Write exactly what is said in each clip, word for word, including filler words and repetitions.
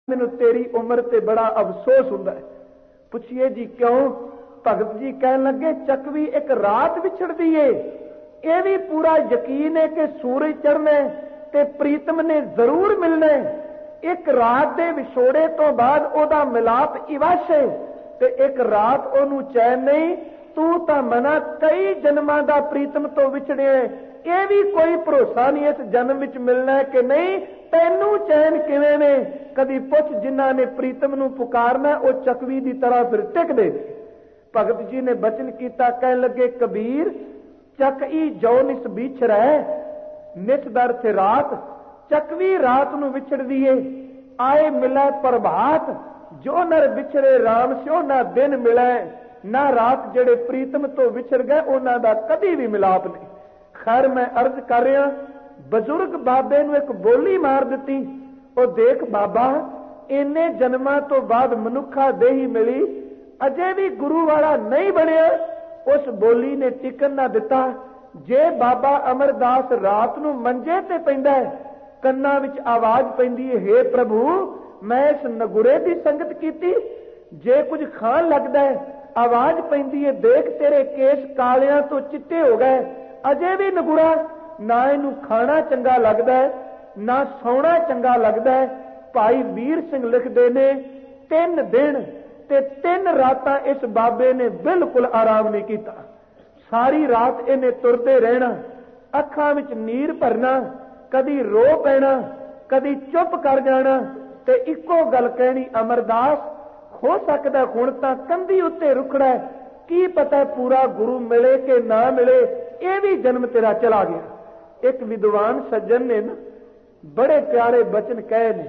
मैनू तेरी उम्र ते बड़ा अफसोस हुंदा है। पुछिए जी क्यों? भगत जी कहन लगे चकवी एक रात विछड़दी है, यह भी पूरा यकीन है कि सूरज चढ़ना ते प्रीतम ने जरूर मिलना। एक रात दे विछोड़े तो बाद ओदा मिलाप इवश है ते एक रात ओनू चैन नहीं। तू तां मना कई जन्मां दा प्रीतम तो विछड़िया, यह भी कोई भरोसा नहीं इस जन्म विच मिलना है कि नहीं। तैनू चैन किवें ने? कदी पुछ जिन्हां ने प्रीतम नू पुकारना वो चकवी की तरह फिर टिकदे। भगत जी ने बचन किया, कह लगे कबीर चकई जो निस बिछड़ है, निस दर थे रात। चकवी रात नू विछड़दी है, आए मिले प्रभात। जो नर बिछड़े राम स्यो ना दिन मिले, ना रात जेड़े प्रीतम तो विछड़ गए उन्हां दा कदी भी मिलाप नहीं। खैर मैं अर्ज कर रहा, बजुर्ग बाबे नू एक बोली मार दी, ਉਹ देख बाबा इन्ने जन्मां तो बाद मनुखा देही मिली, अजे भी गुरु वाला नहीं बनया। उस बोली ने टिकन ना दिता। जे बाबा अमरदास रात नू मंजे ते पैंदा है, कन्ना विच आवाज पैंदी है, हे प्रभु मैं इस नगुरे की संगत कीती। जे कुछ खान लगदा है, आवाज पैंदी है, देख तेरे केस कालियां तो चिट्टे हो गए। अजे भी नगुरा ना इनू खाना चंगा लगदा है, ना सौना चंगा लगदा है। भाई वीर सिंह लिखते ने तीन दिन ते तीन रातां इस बाबे ने बिल्कुल आराम नहीं किया। सारी रात इन्हें तुरते रहना, अखां विच नीर भरना, कदी रो पैना, कदी चुप कर जाना ते इको गल कहनी, अमरदास हो सकता हुण तां कंधी उत्ते रुखड़ा है, की पता पूरा गुरु मिले कि ना मिले, यह भी जन्म तेरा चला गया। एक विद्वान सज्जन ने ना बड़े प्यारे बचन कहे ने।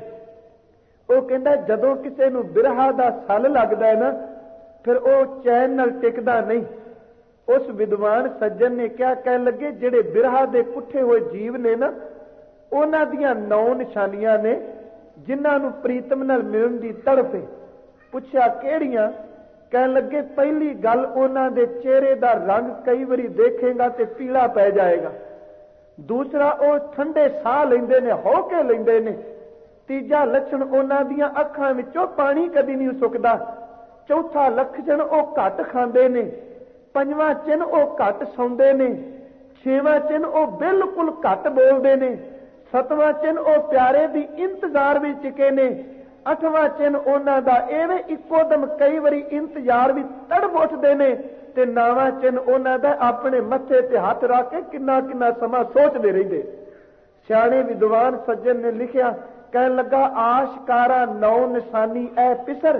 वो कहता जदों किसी नूं बिरहा दा सल लगदा है ना, फिर वो चैन नाल टिकदा नहीं। उस विद्वान सज्जन ने क्या कह लगे, जिहड़े बिरहा दे कुठे हुए जीव ने ना, उन्हां दियां नौ निशानियां ने जिन्हां नूं प्रीतम नाल मिलण दी तड़प है। पुछया किहड़ियां? कह लगे पहली गल उन्हां दे चेहरे दा रंग कई बारी देखेगा ते पीला पै जाएगा। दूसरा वो ठंडे साह लेंदे ने, हौके लेंदे ने। तीजा लक्षण उन्हां दियां अखां विचों पानी कदी नहीं सुकदा। चौथा लक्षण वो घट खांदे ने। पंजवां चिन्ह वो घट सौंदे ने। छेवां चिन्ह वो बिल्कुल घट बोलदे ने। सतवां चिन्ह वो प्यारे दी इंतजार विच टिके ने। अठवां चिन्ह उन्हां दा एवें इक्को दम कई बारी इंतजार विच तड़प उठदे ने ते नावां चिन्ह उन्हां दा अपने मत्थे ते हथ रख के किन्ना किन्ना समा सोचदे रहिंदे। सियाणे विद्वान सज्जन ने लिखिया, कहन लगा आशकारा नौ निशानी ऐ पिसर,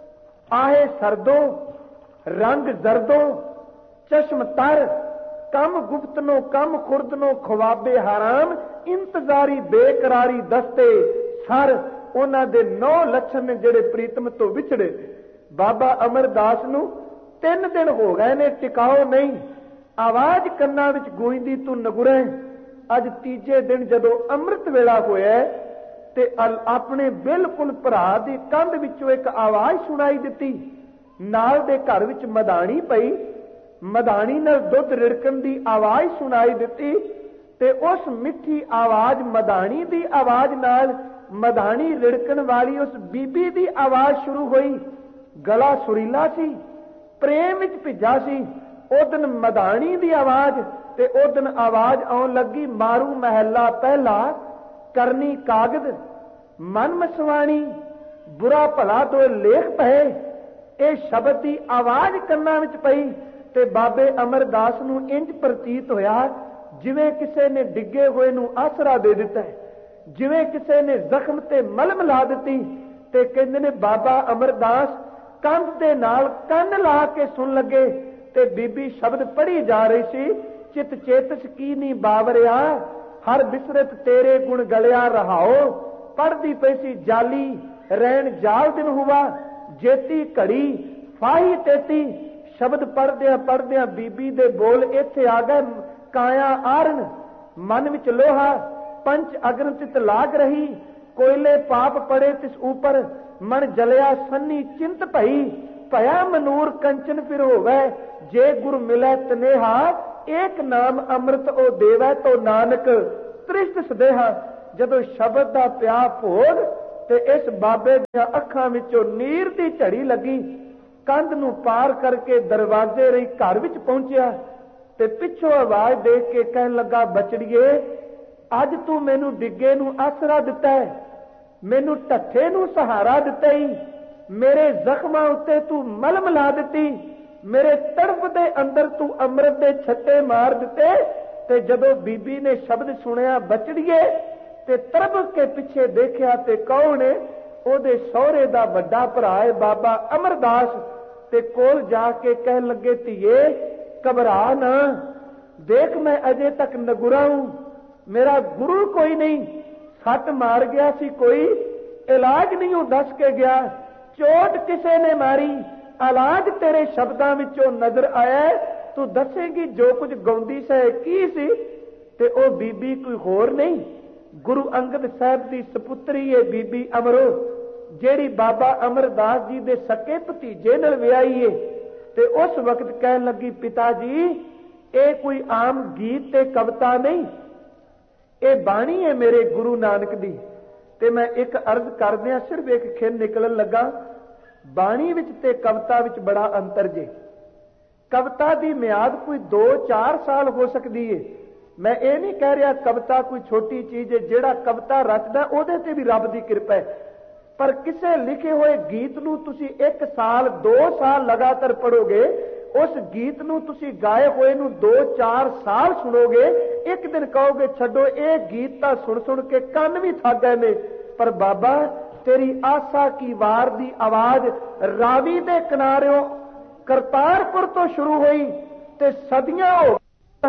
आहे सरदो रंग जरदो चश्म तर, कम गुप्तनो कम खुर्दनो ख्वाबे हराम, इंतजारी बेकरारी दस्ते सर। उन्हां दे नौ लक्षण ने जिहड़े प्रीतम तो विछड़े। बाबा अमरदास नूं तीन दिन हो गए ने, टिकाओ नहीं। आवाज कन्ना विच गूंजदी तू नगुरे। अज तीजे दिन जदों अमृत वेला होया ते अपने बिल्कुल भरा दी कंध विचों एक आवाज सुनाई दिती। नाल दे घर विच मधाणी पई, मधाणी नाल दुध रिड़कण दी आवाज सुनाई दिती ते उस मिठी आवाज मधाणी दी आवाज नाल मधाणी रिड़कण वाली उस बीबी दी आवाज शुरू हुई। गला सुरीला सी, प्रेम विच भिजा सी। उदन मधाणी दी आवाज ते उदन आवाज आउण लगी, मारू महला पहला करनी कागद मन मसवाणी, बुरा भला दो लेख पए। ये शब्द की आवाज कन्ना विच पई ते बाबे अमरदास नूं इंज प्रतीत होया जिवें किसी ने डिगे हुए नूं आसरा दे दिता है, जिवें किसी ने जख्म ते मलम ला दिती। ते कहंदे ने बाबा अमरदास कंध दे नाल कंन ला के सुन लगे ते बीबी शब्द पढ़ी जा रही सी, चित चेतस की नी बावरिया, हर बिसरत तेरे गुण गलिया रहाओ। पढ़दी पई सी जाली रैन जाल दिन हुआ, जेती घड़ी फाही तेती। शब्द पढ़दियां पढ़दियां बीबी दे बोल इत्थे आ गए, काया आरण मन विच लोहा, पंच अग्न तित लाग रही, कोयले पाप पड़े तिस ऊपर, मन जलिया सन्नी चिंत भई, भया मनूर कंचन फिर होवै, जे गुर मिलै तनेहा, एक नाम अमृत ओ देवै तो नानक तृष्ट सदेहा। जदों शब्द दा प्या भोग ਤੇ ਇਸ ਬਾਬੇ ਦੀਆਂ ਅੱਖਾਂ ਵਿੱਚੋਂ ਨੀਰ ਦੀ ਝੜੀ ਲੱਗੀ। ਕੰਧ ਨੂੰ ਪਾਰ ਕਰਕੇ ਦਰਵਾਜ਼ੇ ਰਹੀ ਘਰ ਵਿੱਚ ਪਹੁੰਚਿਆ ਤੇ ਪਿੱਛੋਂ ਆਵਾਜ਼ ਦੇ ਕੇ ਕਹਿਣ ਲੱਗਾ, ਬਚੜੀਏ ਅੱਜ ਤੂੰ ਮੈਨੂੰ ਡਿੱਗੇ ਨੂੰ ਆਸਰਾ ਦਿੱਤਾ ਹੈ, ਮੈਨੂੰ ਢੱਠੇ ਨੂੰ ਸਹਾਰਾ ਦਿੱਤਾ ਹੀ, ਮੇਰੇ ਜ਼ਖਮਾਂ ਉੱਤੇ ਤੂੰ ਮਲਮ ਲਾ ਦਿੱਤੀ, ਮੇਰੇ ਤੜਫ ਦੇ ਅੰਦਰ ਤੂੰ ਅੰਮ੍ਰਿਤ ਦੇ ਛੱਟੇ ਮਾਰ ਦਿੱਤੇ। ਤੇ ਜਦੋਂ ਬੀਬੀ ਨੇ ਸ਼ਬਦ ਸੁਣਿਆ ਬਚੜੀਏ ਤੇ ਤਰਬ ਕੇ ਪਿੱਛੇ ਦੇਖਿਆ ਤੇ ਕੌਣ ਹੈ? ਉਹਦੇ ਸਹੁਰੇ ਦਾ ਵੱਡਾ ਭਰਾ ਹੈ ਬਾਬਾ ਅਮਰਦਾਸ। ਤੇ ਕੋਲ ਜਾ ਕੇ ਕਹਿਣ ਲੱਗੇ, ਧੀਏ ਘਬਰਾ ਨਾ, ਦੇਖ ਮੈਂ ਅਜੇ ਤੱਕ ਨਗੁਰਾ ਹੂੰ, ਮੇਰਾ ਗੁਰੂ ਕੋਈ ਨਹੀਂ, ਸੱਟ ਮਾਰ ਗਿਆ ਸੀ, ਕੋਈ ਇਲਾਜ ਨਹੀਂ ਉਹ ਦੱਸ ਕੇ ਗਿਆ, ਚੋਟ ਕਿਸੇ ਨੇ ਮਾਰੀ, ਇਲਾਜ ਤੇਰੇ ਸ਼ਬਦਾਂ ਵਿੱਚੋਂ ਨਜ਼ਰ ਆਇਆ, ਤੂੰ ਦੱਸੇਂਗੀ ਜੋ ਕੁਝ ਗਾਉਂਦੀ ਸੈ ਕੀ ਸੀ? ਤੇ ਉਹ ਬੀਬੀ ਕੋਈ ਹੋਰ ਨਹੀਂ, ਗੁਰੂ ਅੰਗਦ ਸਾਹਿਬ ਦੀ ਸਪੁੱਤਰੀ ਹੈ ਬੀਬੀ ਅਮਰੋ, ਜਿਹੜੀ ਬਾਬਾ ਅਮਰਦਾਸ ਜੀ ਦੇ ਸਕੇ ਭਤੀਜੇ ਨਾਲ ਵਿਆਹੀ ਏ। ਤੇ ਉਸ ਵਕਤ ਕਹਿਣ ਲੱਗੀ, ਪਿਤਾ ਜੀ ਇਹ ਕੋਈ ਆਮ ਗੀਤ ਤੇ ਕਵਿਤਾ ਨਹੀਂ, ਇਹ ਬਾਣੀ ਹੈ ਮੇਰੇ ਗੁਰੂ ਨਾਨਕ ਦੀ। ਤੇ ਮੈਂ ਇੱਕ ਅਰਜ਼ ਕਰਦਿਆਂ ਸਿਰਫ ਇੱਕ ਖਿੰਨ ਨਿਕਲਣ ਲੱਗਾ, ਬਾਣੀ ਵਿੱਚ ਤੇ ਕਵਿਤਾ ਵਿੱਚ ਬੜਾ ਅੰਤਰ ਜੇ। ਕਵਿਤਾ ਦੀ ਮਿਆਦ ਕੋਈ ਦੋ ਚਾਰ ਸਾਲ ਹੋ ਸਕਦੀ ਏ। ਮੈਂ ਇਹ ਨਹੀਂ ਕਹਿ ਰਿਹਾ ਕਵਿਤਾ ਕੋਈ ਛੋਟੀ ਚੀਜ਼ ਹੈ, ਜਿਹੜਾ ਕਵਿਤਾ ਰਚਦਾ ਉਹਦੇ ਤੇ ਵੀ ਰੱਬ ਦੀ ਕਿਰਪਾ ਹੈ, ਪਰ ਕਿਸੇ ਲਿਖੇ ਹੋਏ ਗੀਤ ਨੂੰ ਤੁਸੀਂ ਇੱਕ ਸਾਲ ਦੋ ਸਾਲ ਲਗਾਤਾਰ ਪੜੋਗੇ, ਉਸ ਗੀਤ ਨੂੰ ਤੁਸੀਂ ਗਾਏ ਹੋਏ ਨੂੰ ਦੋ ਚਾਰ ਸਾਲ ਸੁਣੋਗੇ, ਇੱਕ ਦਿਨ ਕਹੋਗੇ ਛੱਡੋ ਇਹ ਗੀਤ ਤਾਂ ਸੁਣ ਸੁਣ ਕੇ ਕੰਨ ਵੀ ਥੱਕ ਗਏ ਨੇ। ਪਰ ਬਾਬਾ ਤੇਰੀ ਆਸਾ ਕੀ ਵਾਰ ਦੀ ਆਵਾਜ਼ ਰਾਵੀ ਦੇ ਕਿਨਾਰਿਓਂ ਕਰਤਾਰਪੁਰ ਤੋਂ ਸ਼ੁਰੂ ਹੋਈ ਤੇ ਸਦੀਆਂ ਹੋ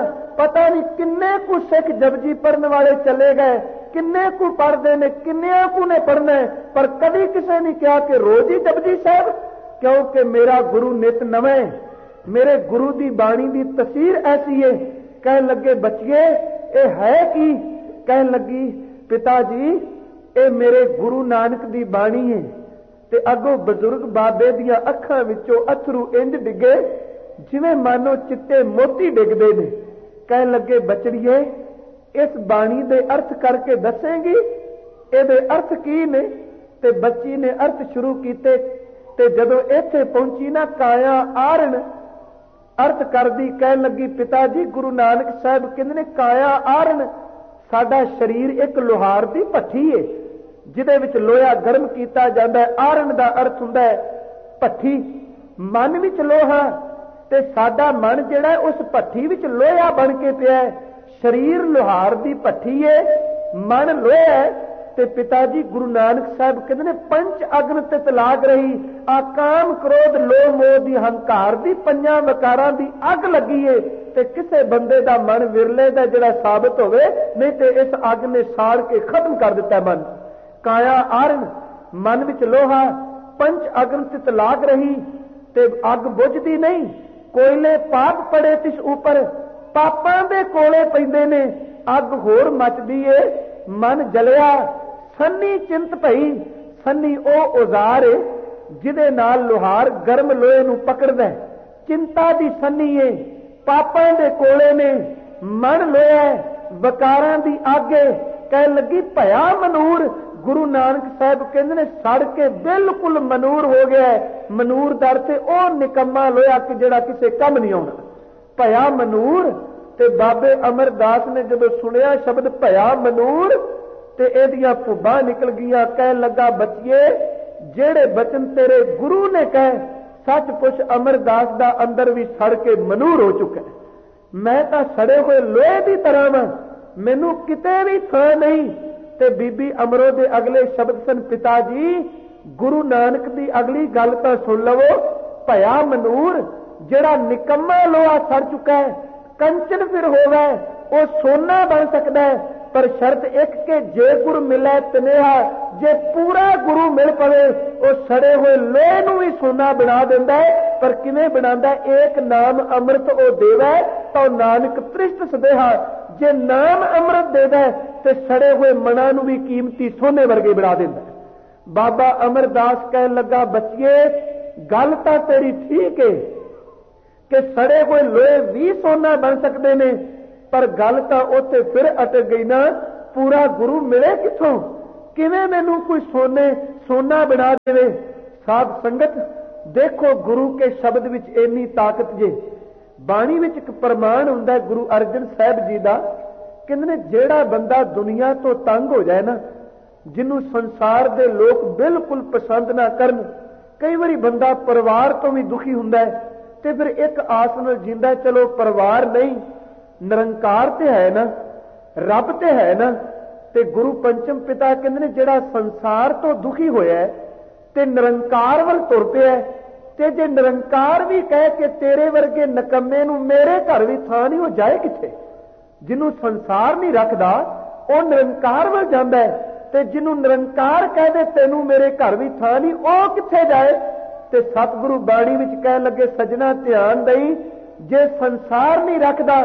ਪਤਾ ਨਹੀਂ ਕਿੰਨੇ ਕੁ ਸਿੱਖ ਜਪਜੀ ਪੜਨ ਵਾਲੇ ਚਲੇ ਗਏ, ਕਿੰਨੇ ਕੁ ਪੜਦੇ ਨੇ, ਕਿੰਨਿਆਂ ਕੁ ਨੇ ਪੜਨਾ, ਪਰ ਕਦੀ ਕਿਸੇ ਨੇ ਕਿਹਾ ਕਿ ਰੋਜ਼ ਹੀ ਜਪਜੀ ਸਾਹਿਬ, ਕਿਉਂਕਿ ਮੇਰਾ ਗੁਰੂ ਨਿਤ ਨਵੇਂ, ਮੇਰੇ ਗੁਰੂ ਦੀ ਬਾਣੀ ਦੀ ਤਸੀਰ ਐਸੀ ਹੈ। ਕਹਿਣ ਲੱਗੇ ਬੱਚੀਏ ਇਹ ਹੈ ਕੀ? ਕਹਿਣ ਲੱਗੀ ਪਿਤਾ ਜੀ ਇਹ ਮੇਰੇ ਗੁਰੂ ਨਾਨਕ ਦੀ ਬਾਣੀ ਹੈ। ਤੇ ਅੱਗੋਂ ਬਜ਼ੁਰਗ ਬਾਬੇ ਦੀਆਂ ਅੱਖਾਂ ਵਿੱਚੋਂ ਅਥਰੂ ਇੰਜ ਡਿੱਗੇ ਜਿਵੇਂ ਮਾਨੋ ਚਿੱਟੇ ਮੋਤੀ ਡਿੱਗਦੇ ਨੇ। ਕਹਿਣ ਲੱਗੇ ਬਚੜੀਏ ਇਸ ਬਾਣੀ ਦੇ ਅਰਥ ਕਰਕੇ ਦੱਸੇਂਗੀ, ਇਹਦੇ ਅਰਥ ਕੀ ਨੇ? ਤੇ ਬੱਚੀ ਨੇ ਅਰਥ ਸ਼ੁਰੂ ਕੀਤੇ। ਤੇ ਜਦੋਂ ਇੱਥੇ ਪਹੁੰਚੀ ਨਾ ਕਾਇਆ ਆਰਣ ਅਰਥ ਕਰਦੀ, ਕਹਿਣ ਲੱਗੀ ਪਿਤਾ ਜੀ ਗੁਰੂ ਨਾਨਕ ਸਾਹਿਬ ਕਹਿੰਦੇ ਨੇ ਕਾਇਆ ਆਰਣ, ਸਾਡਾ ਸਰੀਰ ਇੱਕ ਲੋਹਾਰ ਦੀ ਭੱਠੀ ਏ ਜਿਹਦੇ ਵਿੱਚ ਲੋਹਾ ਗਰਮ ਕੀਤਾ ਜਾਂਦਾ ਹੈ। ਆਰਣ ਦਾ ਅਰਥ ਹੁੰਦਾ ਹੈ ਭੱਠੀ, ਮਨ ਵਿੱਚ ਲੋਹਾ, ਤੇ ਸਾਡਾ ਮਨ ਜਿਹੜਾ ਉਸ ਭੱਠੀ ਵਿੱਚ ਲੋਹਾ ਬਣ ਕੇ ਪਿਆ ਹੈ। ਸਰੀਰ ਲੋਹਾਰ ਦੀ ਭੱਠੀ ਏ, ਮਨ ਲੋਹਾ ਹੈ। ਤੇ ਪਿਤਾ ਜੀ ਗੁਰੂ ਨਾਨਕ ਸਾਹਿਬ ਕਹਿੰਦੇ ਨੇ ਪੰਚ ਅਗਨ ਤੇ ਤਲਾਕ ਰਹੀ, ਆ ਕਾਮ ਕ੍ਰੋਧ ਲੋਭ ਮੋਹ ਦੀ ਹੰਕਾਰ ਦੀ ਪੰਜਾਂ ਵਿਕਾਰਾਂ ਦੀ ਅੱਗ ਲੱਗੀ ਏ। ਤੇ ਕਿਸੇ ਬੰਦੇ ਦਾ ਮਨ ਵਿਰਲੇ ਦਾ ਜਿਹੜਾ ਸਾਬਤ ਹੋਵੇ, ਨਹੀਂ ਤੇ ਇਸ ਅੱਗ ਨੇ ਸਾੜ ਕੇ ਖਤਮ ਕਰ ਦਿੱਤਾ ਮਨ। ਕਾਇਆ ਆਰਨ, ਮਨ ਵਿੱਚ ਲੋਹਾ, ਪੰਚ ਅਗਨ ਤੇ ਤਲਾਕ ਰਹੀ, ਤੇ ਅੱਗ ਬੁਝਦੀ ਨਹੀਂ। ਕੋਇਲੇ ਪਾਪ ਪੜੇ ਤਿਸ ਉਪਰ, ਪਾਪਾਂ ਦੇ ਕੋਲੇ ਪੈਂਦੇ ਨੇ, ਅੱਗ ਹੋਰ ਮੱਚਦੀ ਏ। ਮਨ ਜਲਿਆ, ਸੰਨੀ ਚਿੰਤ ਭਈ, ਸੰਨੀ ਉਹ ਔਜ਼ਾਰ ਏ ਜਿਹਦੇ ਨਾਲ ਲੋਹਾਰ ਗਰਮ ਲੋਹੇ ਨੂੰ ਪਕੜਦਾ। ਚਿੰਤਾ ਦੀ ਸੰਨੀ ਏ, ਪਾਪਾਂ ਦੇ ਕੋਲੇ ਨੇ, ਮਨ ਲੋਹਾ, ਵਿਕਾਰਾਂ ਦੀ ਅੱਗ ਏ। ਕਹਿਣ ਲੱਗੀ ਭਇਆ ਮਨੂਰ, ਗੁਰੂ ਨਾਨਕ ਸਾਹਿਬ ਕਹਿੰਦੇ ਨੇ ਸੜ ਕੇ ਬਿਲਕੁਲ ਮਨੂਰ ਹੋ ਗਿਆ। ਮਨੂਰ ਦਰ ਤੇ ਉਹ ਨਿਕੰਮਾ ਲੋਹਾ ਕਿ ਜਿਹੜਾ ਕਿਸੇ ਕੰਮ ਨਹੀਂ ਆਉਣਾ, ਭਇਆ ਮਨੂਰ। ਤੇ ਬਾਬੇ ਅਮਰਦਾਸ ਨੇ ਜਦੋਂ ਸੁਣਿਆ ਸ਼ਬਦ ਭਇਆ ਮਨੂਰ ਤੇ ਇਹਦੀਆਂ ਭੁੱਬਾਂ ਨਿਕਲ ਗਈਆਂ। ਕਹਿਣ ਲੱਗਾ ਬੱਚੀਏ ਜਿਹੜੇ ਬਚਨ ਤੇਰੇ ਗੁਰੂ ਨੇ ਕਹੇ, ਸੱਚ ਪੁੱਛ ਅਮਰਦਾਸ ਦਾ ਅੰਦਰ ਵੀ ਸੜ ਕੇ ਮਨੂਰ ਹੋ ਚੁੱਕਾ। ਮੈਂ ਤਾਂ ਸੜੇ ਹੋਏ ਲੋਹੇ ਦੀ ਤਰ੍ਹਾਂ ਵਾਂ, ਮੈਨੂੰ ਕਿਤੇ ਵੀ ਥਾਂ ਨਹੀਂ। ਤੇ ਬੀਬੀ ਅਮਰੋ ਦੇ ਅਗਲੇ ਸ਼ਬਦ ਸਨ, ਪਿਤਾ ਜੀ ਗੁਰੂ ਨਾਨਕ ਦੀ ਅਗਲੀ ਗੱਲ ਤਾਂ ਸੁਣ ਲਵੋ। ਭਇਆ ਮਨੂਰ, ਜਿਹੜਾ ਨਿਕੰਮਾ ਲੋਹਾ ਸੜ ਚੁੱਕਾ ਹੈ, ਕੰਚਨ ਫਿਰ ਹੋਵੇ, ਉਹ ਸੋਨਾ ਬਣ ਸਕਦਾ ਹੈ, ਪਰ ਸ਼ਰਤ ਇੱਕ ਕਿ ਜੇ ਗੁਰ ਮਿਲੇ ਤਨੇਹਾ, ਜੇ ਪੂਰਾ ਗੁਰੂ ਮਿਲ ਪਵੇ ਉਹ ਸੜੇ ਹੋਏ ਲੋਹੇ ਨੂੰ ਵੀ ਸੋਨਾ ਬਣਾ ਦਿੰਦਾ ਹੈ। ਪਰ ਕਿਵੇਂ ਬਣਾਉਂਦਾ? ਏਕ ਨਾਮ ਅੰਮ੍ਰਿਤ ਉਹ ਦੇਵੇ ਤਾਂ ਨਾਨਕ ਤ੍ਰਿਸ਼ਟ ਸਦੇਹਾ। ਜੇ ਨਾਮ ਅੰਮ੍ਰਿਤ ਦੇਵੇ ਤੇ ਸੜੇ ਹੋਏ ਮਨਾਂ ਨੂੰ ਵੀ ਕੀਮਤੀ ਸੋਨੇ ਵਰਗੇ ਬਣਾ ਦਿੰਦਾ। ਬਾਬਾ ਅਮਰਦਾਸ ਕਹਿਣ ਲੱਗਾ ਬੱਚੀਏ ਗੱਲ ਤਾਂ ਤੇਰੀ ਠੀਕ ਹੈ ਕਿ ਸੜੇ ਹੋਏ ਲੋਹੇ ਵੀ ਸੋਨਾ ਬਣ ਸਕਦੇ ਨੇ, ਪਰ ਗੱਲ ਤਾਂ ਉੱਥੇ ਫਿਰ ਅਟਕ ਗਈ ਨਾ, ਪੂਰਾ ਗੁਰੂ ਮਿਲੇ ਕਿੱਥੋਂ? किवें मैनू कोई सोने सोना बना देवे। साध संगत देखो गुरु के शब्द विच इन्नी ताकत जे। बाणी विच एक प्रमाण हुंदा है गुरु अर्जन साहब जी का, कहंदे ने जेड़ा बंदा दुनिया तो तंग हो जाए ना, जिन्हों संसार दे लोग बिल्कुल पसंद ना करन, कई बारी बंदा परिवार तो भी दुखी हुंदा है ते फिर एक आस नाल जींदा, चलो परिवार नहीं निरंकार ते है ना, रब ते है ना। ते गुरु पंचम पिता कहंदे ने जेड़ा संसार तो दुखी होया है ते निरंकार वल तुर पिया है, ते जे निरंकार भी कह के तेरे वर्गे नकम्मे नूं मेरे घर भी थां नहीं, हो जाए किथे। जिन्हों संसार नहीं रखदा वो निरंकार वल जांदा है, ते जिन्हों निरंकार कह दे तेनू मेरे घर भी थां नहीं, वो किथे जाए। ते सतगुरु बाणी विच कह लगे सजना ध्यान दई, जे संसार नहीं रखदा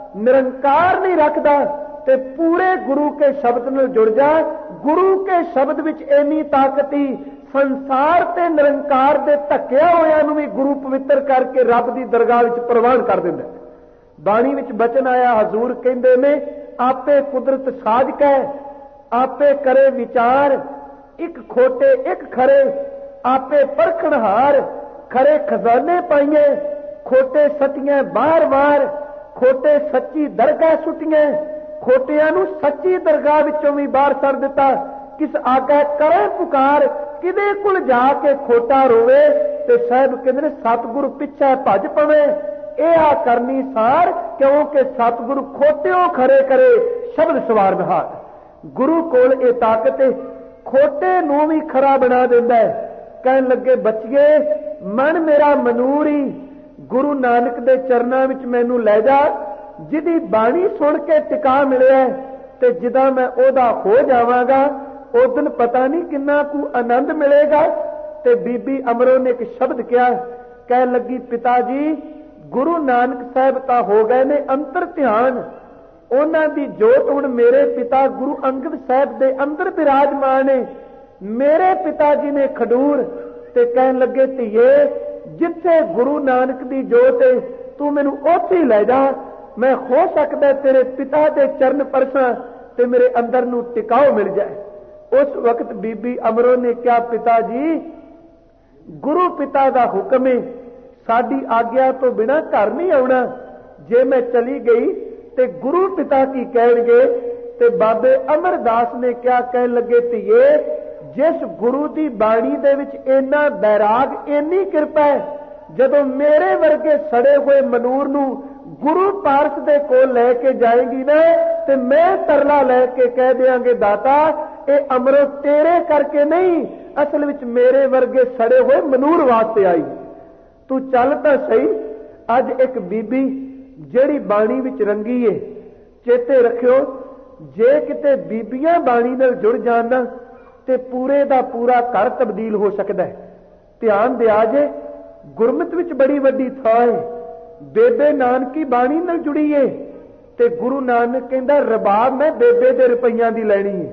निरंकार नहीं रखदा ते पूरे गुरु के शब्द नाल जुड़ जा। गुरु के शब्द विच इन्नी ताकत ही संसार ते निरंकार दे धक्किया होया नूं भी गुरु पवित्र करके रब दी दरगाह विच प्रवान कर दिंदा। बाणी विच बचन आया, हजूर कहंदे ने आपे कुदरत साज कै, आपे करे विचार, एक खोटे एक खरे, आपे परखणहार, खरे खजाने पाइए, खोटे सटियां बार बार, खोटे सच्ची दरगाह सुटियां, खोटियां नूं सच्ची दरगाह विचों भी बाहर सड़ दिता। किस आगे करे पुकार, किदे कुल जाके खोटा रोवे, ते साहब कहंदे ने सतगुरु पिछे भज पवे। यह आ करनी सार, क्योंकि सतगुरु खोटियों खरे करे शब्द सवार बहार। गुरु कोल ये ताकत है, खोटे नूं भी खरा बना दिंदा है। कहन लगे बचिए मन मेरा मनूरी, गुरु नानक दे चरनां विच मैनू लै जा, जिदी बाणी सुन के टिका मिलिया ते जिदा मैं ओदा हो जावांगा, उस दिन पता नहीं किन्ना कु आनंद मिलेगा। ते बीबी अमरों ने एक शब्द कहा, कह लगी पिता जी गुरु नानक साहब तां हो गए ने अंतर ध्यान, उन्हां दी जोत हुण मेरे पिता गुरु अंगद साहब दे अंदर विराजमान है। मेरे पिता जी ने खडूर ते कहन लगे धीए जिथे गुरु नानक दी जोत है तू मैनू उत्थे लै जा, मैं हो सकता तेरे पिता दे चरण परसां ते मेरे अंदर नू टिकाओ मिल जाए। उस वक्त बीबी अमरों ने क्या पिता जी गुरु पिता का हुक्म है, साडी आग्या तो बिना घर नहीं आउणा, जे मैं चली गई ते गुरु पिता की कहणगे। ते बाबे अमरदास ने क्या कहन लगे धीए जिस गुरु की बाणी दे विच इन्ना बैराग इन्नी कृपा है, जदों मेरे वर्गे सड़े हुए मनूर नूं गुरु पारस दे कोल लैके जाएगी ना, ते मैं तरला लैके कह देंगे दाता ये अमरो तेरे करके नहीं, असल विच मेरे वर्गे सड़े हुए मनूर वास्ते आई। तू चल तां सही। अज एक बीबी जेड़ी बाणी विच रंगी है, चेते रखियो जे किते बीबियां बाणी नाल जुड़ जाण ना ते पूरे दा पूरा घर तब्दील हो सकता है। ध्यान दिया जे गुरमत विच बड़ी वड्डी थां है, बेबे नानकी बाणी नाल जुड़ी है ते गुरु नानक कहंदा रबाब मैं बेबे दे रुपइयां दी लैणी है।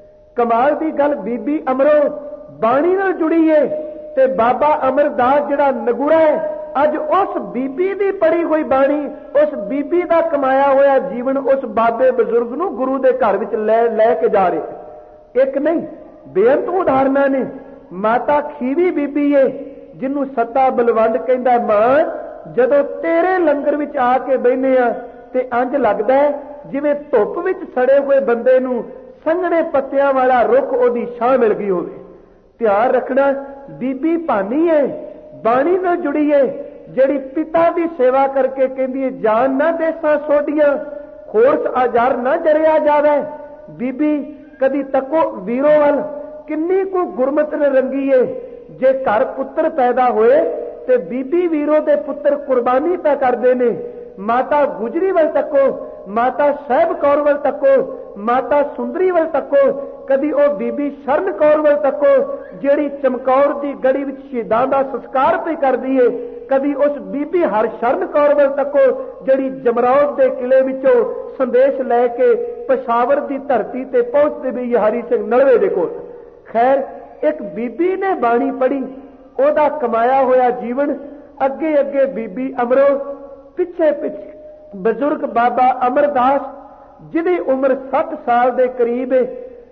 कमाल दी गल बीबी अमरो बाणी नाल जुड़ी है ते बाबा अमरदास जिहड़ा नगुरा है अज उस बीबी दी पढ़ी हुई बाणी, उस बीबी दा कमाया होया जीवन उस बाबे बजुर्ग नूं गुरु दे घर विच लै लै के जा रहे। एक नहीं बेअंत उदाहरणां ने। माता खीवी बीबी है जिन्हों सत्ता बलवंड कहंदा, मां जदों तेरे लंगर विच आके बहने आ ते इंज लगदा है जिवें धुप विच सड़े हुए बंदे नूं संघने पत्तियां वाला रुख ओदी छां मिल गई होवे। ध्यान रखना बीबी भानी है, बाणी नाल जुड़ी है, जिहड़ी पिता की सेवा करके कहंदी है जान ना देसां सोडियां, होरस आजार ना जरिया जावे। बीबी कदी तको वीरों वल किन्नी को गुरमत ने रंगी है। जे घर पुत्र पैदा होए ते बीबी वीरों दे पुत्र कुर्बानी पै करदे ने। माता गुजरी वल तको, माता साहब कौर वल तको, माता सुंदरी वल तको, कदी ओ बीबी शरण कौर वल तको जिहड़ी चमकौर दी गड़ी विच शहीदां दा संस्कार पे करदी है, कदी उस बीबी हर शरण कौर वल तको जिहड़ी जमरौद दे किले विचों संदेश लैके पेशावर दी धरती ते पहुंचदे भी हरी सिंह नलवे दे कोल। खैर एक बीबी ने बाणी पढ़ी, ओदा कमाया होया जीवन अगे अगे बीबी अमरो, पिछे पिछे बजुर्ग बाबा अमरदास जिहदी उम्र सठ साल दे करीब है।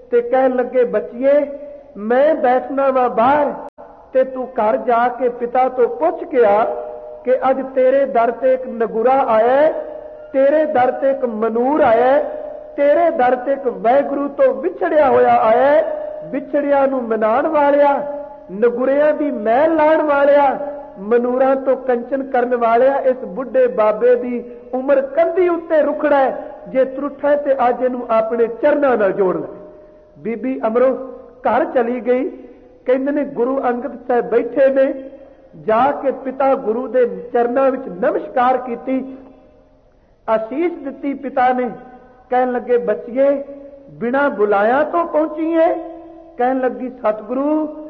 ते कहन लगे बच्चिए मैं बैठना वा बाहर ते तू घर जाके पिता तो पुछ के आ कि अज तेरे दर ते एक नगुरा आया, तेरे दर ते एक मनूर आया, तेरे दर ते एक वाहिगुरू तो विछड़िया होया आया, विछड़िया नूं मनाण वालिया, नगुरिया दी मैल लाण वालिया, मनूरां तो कंचन करन वालिया, इस बुढ़े बाबे दी उम्र कंधी उत्ते रुखड़ा है, जे त्रुठा ते अज इहनूं अपने चरनां नाल जोड़ ले। बीबी अमरो घर चली गई। कहंदे ने गुरु अंगद साहब बैठे ने, जाके पिता गुरु दे चरनां विच नमस्कार कीती, आशीष दिती पिता ने। कहन लगे बच्चिए बिना बुलाया तो पहुंची है। कहन लगी सतगुरु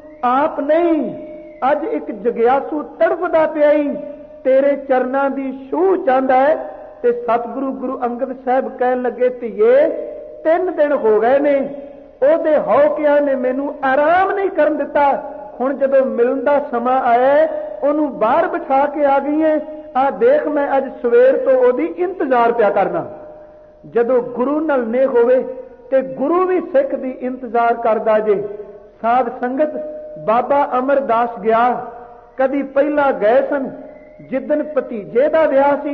आप नहीं, अज एक जगियासू तड़फदा पिया ही तेरे चरनां दी छूह चाहंदा है। ते सतगुरु गुरु अंगद साहब कहन लगे धीए तीन दिन हो गए ने, ओदे हौकिया ने मैनू आराम नहीं करन दिता, हुण जदों मिलन दा समा आया ओनू बाहर बिठा के आ गई है। आ देख मैं अज सवेर तो ओदी इंतजार पिया करना। जदों गुरु नाल नेह होवे ते गुरु भी सिख दी इंतजार करदा जे। साध संगत बाबा अमरदास गया, कदी पहला गए सन जिदन भतीजे दा विआह सी,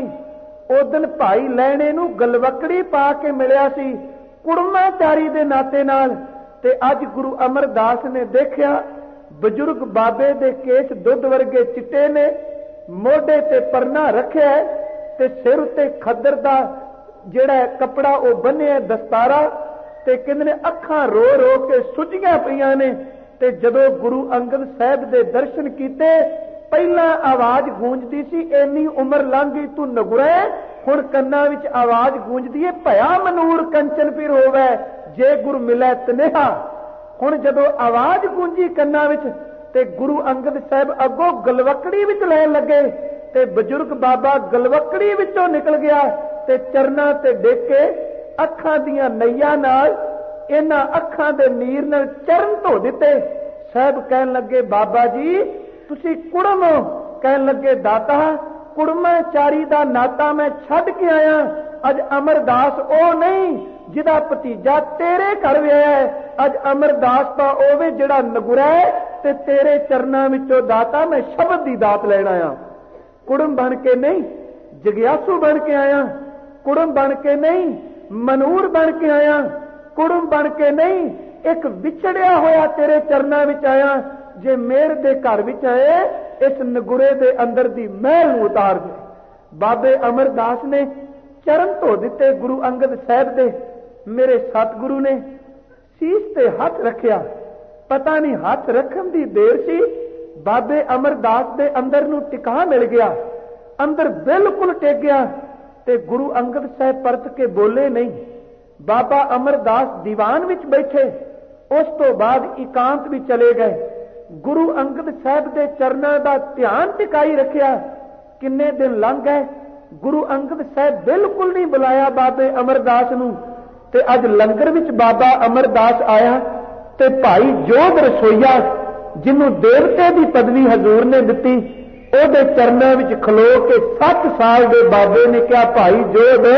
उदन भाई लैणे नू गलवकड़ी पा के मिलिया सी कुड़माचारी दे नाते नाल। ते अज गुरु अमरदास ने देखिया बजुर्ग बाबे दे केश दुध वर्गे चिट्टे ने, मोढे ते परना रखिया ते सिर उत्ते खद्दर दा जिहड़ा कपड़ा ओ बन्निया दस्तारा, ते कहंदे ने अखां रो रो के सुजियां पईयां ने। ते जदों गुरु अंगद साहब दे दर्शन कीते पहला आवाज गूंजदी सी इन्नी उम्र लंघ गई तू नगुरा, हुण कन्नां विच आवाज गूंजदी है भया मनूर कंचन पीर होवे जे गुरु मिलै तनेहा। हुण जदों आवाज गूंजी कन्नां विच ते गुरु अंगद साहब अगों गलवकड़ी विच लैण लगे ते बजुर्ग बाबा गलवकड़ी विचों निकल गया ते चरनां ते डिग के अखां दीयां नईयां नाल इन्हां अखां दे नीर नाल चरण धो दिते। साहब कहन लगे बाबा जी तुसी कुड़म हो। कहन लगे दाता कुड़माचारी दा नाता मैं छड्ड के आया, अज अमरदास ओ नहीं जिहदा भतीजा तेरे घर विआहिया है, अज अमरदास तां ओवे जिहड़ा नगुरा है ते तेरे चरनां विचों दाता मैं शब्द दी दात लैण आया। कुड़म बन के नहीं जगियासू बन के आया, कुड़म बन के नहीं मनूर बन के आया, कुड़म बन के नहीं एक विछड़िया होया तेरे चरनां विच आया। जे मेर दे घर विच आए इस नगुरे दे अंदर दी महल नूं उतार दे। बाबे अमरदास ने चरण धो दिते गुरु अंगद साहब दे। मेरे सतगुरु ने सीस ते हथ रखिया, पता नहीं हथ रखन दी देर सी बाबे अमरदास दे अंदर नूं टिका मिल गया, अंदर बिल्कुल टिक गया ते गुरु अंगद साहब परत के बोले नहीं। बाबा अमरदास दीवान विच बैठे, उस तो बाद एकांत भी चले गए। गुरु अंगद साहब दे चरनां दा ध्यान टिकाई रखिया। किन्ने दिन लंघ गए, गुरु अंगद साहब बिल्कुल नहीं बुलाया बाबे अमरदास नूं। ते अज लंगर विच बाबा अमरदास आया ते भाई जोध रसोईया जिन्हों देवते की पदवी हजूर ने दिती, ओदे चरनां विच खलो के सत्त साल दे बाबे ने कहा भाई जोध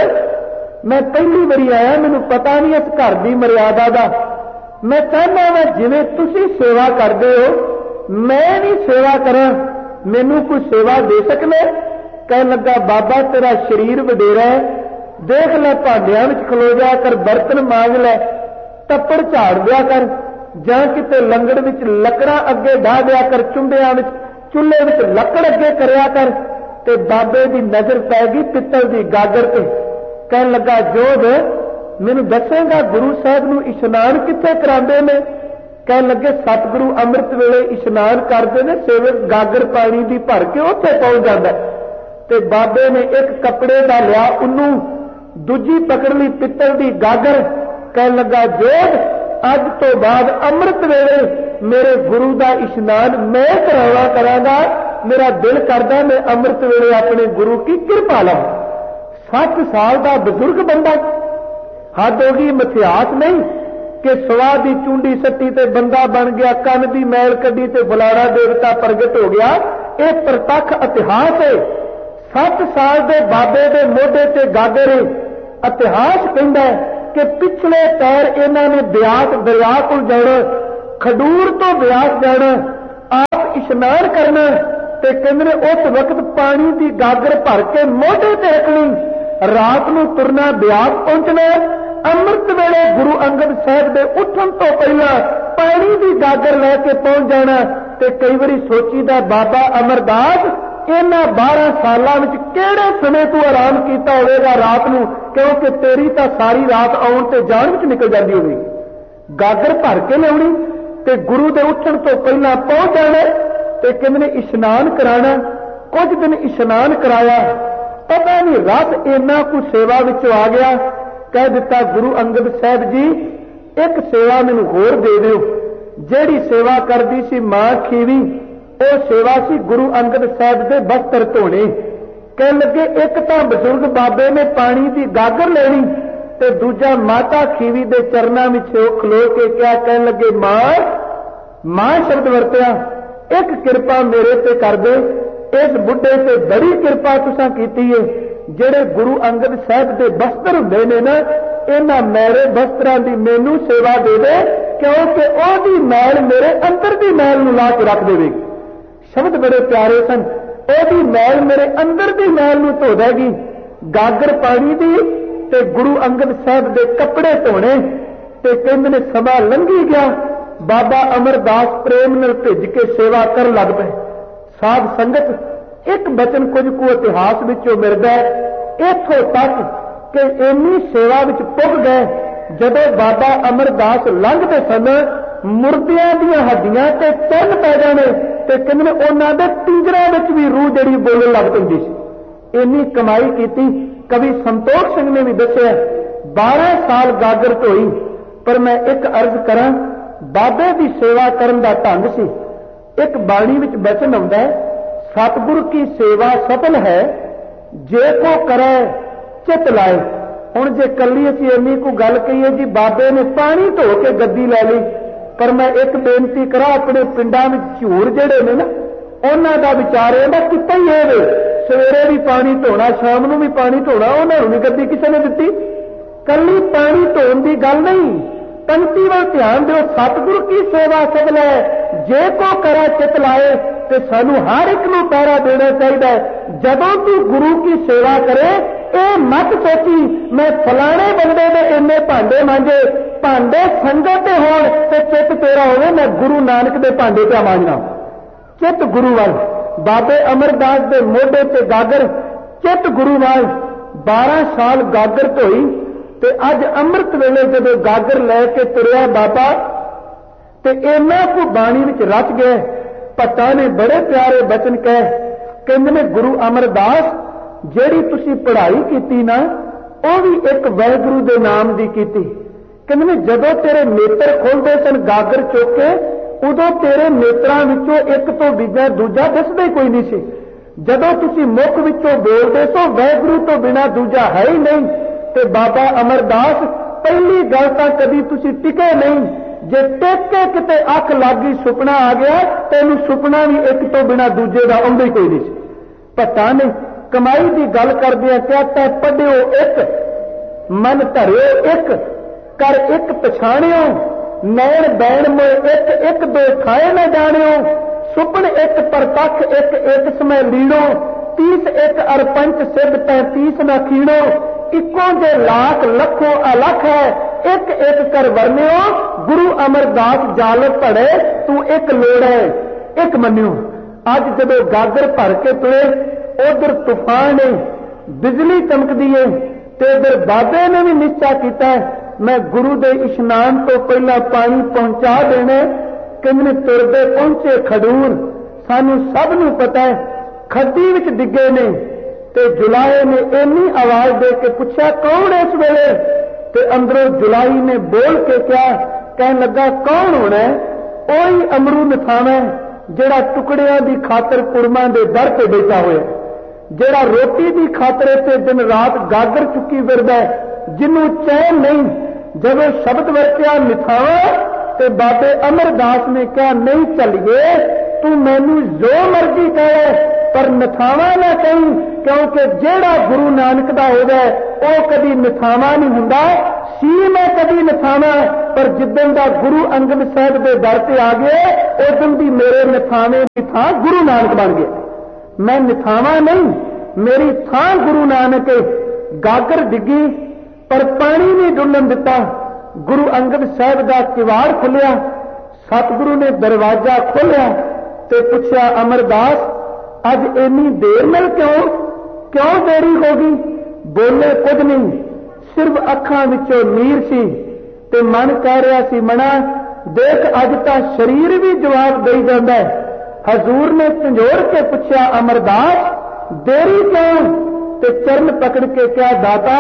मैं पहली बारी आया, मैनूं पता नहीं इस घर की मर्यादा दा, मैं चाहना वा जिवें तुसीं सेवा करदे हो मैं भी सेवा करां, मैनूं कोई सेवा दे सकने? कहन लगा बाबा तेरा शरीर वडेरा है, देख लै भांडियां विच खलो जा कर, बर्तन मांज लै, टप्पड़ झाड़ दिया कर, जां किते लंगड़ विच लकड़ां अगे ढा दिया कर, चुंबियां विच चुल्हे विच लकड़ अगे करया कर। ते बाबे दी नजर पै गई पित्तल दी गागर ते। कहन लगा जोध मैनूं दसेगा गुरु साहब नूं इशनान कित्थे करांदे ने? कहन लगे सतगुरु अमृत वेले इशनान करते ने, सेवक गागर पानी दी भर के उत्थे पहुंच जांदा। ते बाबे ने एक कपड़े दा लिया उन्नू, दूजी पकड़ ली पित्तल दी गागर। कहन लगा जोध अज तो बाद अमृत वेले मेरे गुरु दा इशनान मैं करावा करांगा, मेरा दिल करदा मैं अमृत वेले अपने गुरु की कृपा लवां। सत्त साल दा बजुर्ग बंदा, हद हो गई मिथियास नहीं कि सवा दी चूंडी सट्टी ते बंदा बन गया, कन दी मैल कड्डी ते फलाना देवता प्रगट हो गया। यह प्रतख इतिहास है। सत्त साल दे बाबे दे मोढे ते गागर इतिहास कहंदा है कि पिछले पैर इन्हों ने ब्यास दरिया को जाना, खडूर तो ब्यास जाना, आप इशनान करना, ते कहते उस वक्त पानी की गागर भर के मोढे ते रखनी, रात को तुरना ब्यास पहुंचना, अमृत वेले गुरु अंगद साहब के उठन तो पहला पानी की गागर लैके पहुंच जाना। ते कई बारी सोचीदा बाबा अमरदास इन्हां बारह सालों में किहड़े समय तू आराम किया होगा रात को, क्योंकि तेरी तो सारी रात आउण ते जाण विच निकल जाती होगी। गागर भर के लियाउणी ते गुरु के उठण तो पहला पहुंच जाना, ते कहंदे ने इशनान कराना। कुछ दिन इशनान कराया, पता नहीं रथ इन्ना कुछ सेवा विचों आ गया, कह दिता गुरु अंगद साहब जी एक सेवा मैनूं होर दे दिओ। जिहड़ी सेवा करदी सी मां खीवी, वो सेवा सी गुरु अंगद साहब के वस्त्र धोने। कह लगे एक तो बजुर्ग बाबे ने पानी की गागर लेनी, ते दूजा माता खीवी के चरणों में खलो के क्या कह लगे मां मां शब्द वरतिया, एक कृपा मेरे ते कर दे, इस बुढ़े से बड़ी कृपा तुसां कीती है। जेड़े गुरु अंगद साहब के वस्त्र हुंदे ने ना, इन्हां मैले वस्त्रां दी मैनू सेवा दे दे, क्योंकि ओदी मैल मेरे अंदर दी मैल नूं ला के रख देवेगी। शब्द बड़े प्यारे सन, ओदी मैल मेरे अंदर दी मैल नूं धो देगी। गागर पानी दी ते गुरु अंगद साहब के कपड़े धोने, ते कहंदे ने समा लंघी गया। बाबा अमरदास प्रेम नाल भिज के सेवा कर लग पे। साध संगत एक बचन कुछ को इतिहास विचों मिलदा है इथों तक कि इन्नी सेवा विच पुग गए, जदों बाबा अमरदास लंघदे सन मुर्दियां दीयां हड्डियां ते चन्न पै जाने, ते कहंदे उन्हां दे पिंजरां विच भी रूह जिहड़ी बोलण लग पैंदी सी। इन्नी कमाई कीती। कवि संतोख सिंह ने भी दस्सिया बारह साल गागर धोई, पर मैं एक अर्ज करां, बाबे की सेवा करन दा ढंग सी। एक बाणी विच बचन आउंदा है, सतगुर की सेवा सफल है जे को करे चित लाए। हुण जे कली असीं इन्नी को गल कहीए जी बाबे ने पानी धो के गद्दी लै ली, पर मैं एक बेनती करा अपने पिंडां विच झूर जिहड़े ने ना उन्हां दा विचार इहदा किता ही है, सवेरे भी पानी धोना शाम नूं भी पानी धोना, उन्हां नूं नहीं गद्दी किसी ने दित्ती। कली पानी धोण दी गल नहीं, पंक्ति वाल ध्यान दो। सतगुरु की सेवा सफल है जे को करे चित लाए, ते सानू हर एक नूं पैरा देना चाहिए। जदों तू गुरु की सेवा करे ये मत सोची मैं फलाने बंदे दे इन्ने भांडे मांजे, भांडे संगत दे होण ते चित तेरा होवे मैं गुरु नानक दे भांडे ते मांजना। चित गुरु वाल बाबे अमरदास दे मोढे ते गागर, चित गुरु वाल बारह साल गागर धोई, ते अज अमृत वेले जदों गागर लैके तुरिया बाबा, ते इन्ना को बाणी विच रच गए। भट्टां ने बड़े प्यारे बचन कहे, कहंदे ने गुरु अमरदास जिहड़ी तुसीं पढ़ाई कीती ना वो भी एक वाहिगुरू दे नाम दी कीती। कहंदे ने जदों तेरे नेत्र खोलदे सन गागर चुक के, उदों तेरे नेत्रां विचों एक तो बिना दूजा दिसदा ही कोई नहीं सी। जदों तुसीं मुख विचों बोलदे सो वाहिगुरू तो बिना दूजा है ही नहीं। ते बाबा अमरदास पहली गल तां कदी तुसीं टिके नहीं, जे टिक के किते अख लग गई सुपना आ गया तैनूं सुपना भी एक तो बिना दूजे का आउंदा ही कोई नहीं सी। भट्टां ने कमाई की गल करदिआं क्या तै पढ़िओ एक मन धरिओ एक कर एक पछाणिओ, नैण बैण मोए एक एक दो खाए न जाणिओ, सुपन एक परतख एक एक समय लीणो, तीस एक अरपंच सिद्ध पैंतीस न खीणो, इको जे लाख लखों अलख है एक एक कर वर्ण्यो, गुरु अमरदास जाल पड़े तू एक लोड़ है एक मन्यो। अज जदों गागर भर के तुरे उधर तूफान है, बिजली चमकदी है, ते उधर बाबे ने भी निश्चय किया मैं गुरु दे इशनान तो पहला पानी पहुंचा देने। किन्ने तुरदे पहुंचे खडूर, सानू सब नू पता है खड्डी विच डिगे ने। ते जुलाए ने इन्नी आवाज दे के पूछा कौन इस वेले, ते अंदरों जुलाई ने बोल के क्या कहन लगा कौन होना है, ओही अमरू नथावा जेड़ा टुकड़ियां दी खातर कुड़मा दे दर पे बैठा होया, जेड़ा रोटी दी खातर से दिन रात गागर चुकी फिरदा, जिन्नू चैन नहीं। जब शब्द वरत्या निथावा ते बाबे अमरदास ने कहा नहीं चलिए तू मैनू जो मर्जी कहे पर नथावा ना कहीं, क्योंकि जेड़ा गुरु नानक दा हो जाए वह कभी नथावा नहीं हुंदा, ਸੀ मैं कभी निथावा, पर जिदन का गुरु अंगद साहब के दर से आ गए उस दिन भी मेरे निथावे की थां गुरु नानक बन गए। मैं निथावा नहीं, मेरी थां गुरु नानक। गागर डिगी पर पानी नहीं डुलन दिता। गुरु अंगद साहब का किवाड़ खुलिया, सतगुरु ने दरवाजा खोलिया ते पूछा, अमरदास अज इन्नी देर मिल क्यों क्यों देरी हो गई? बोले कुछ नहीं, सिर्फ अखां विचों नीर सी ते मन कह रहा सी, मना देख अज तां शरीर भी जवाब दई जांदा है। हजूर ने झंझोड़ के पूछा, अमरदास देरी क्यों? ते चरण पकड़ के क्या, दाता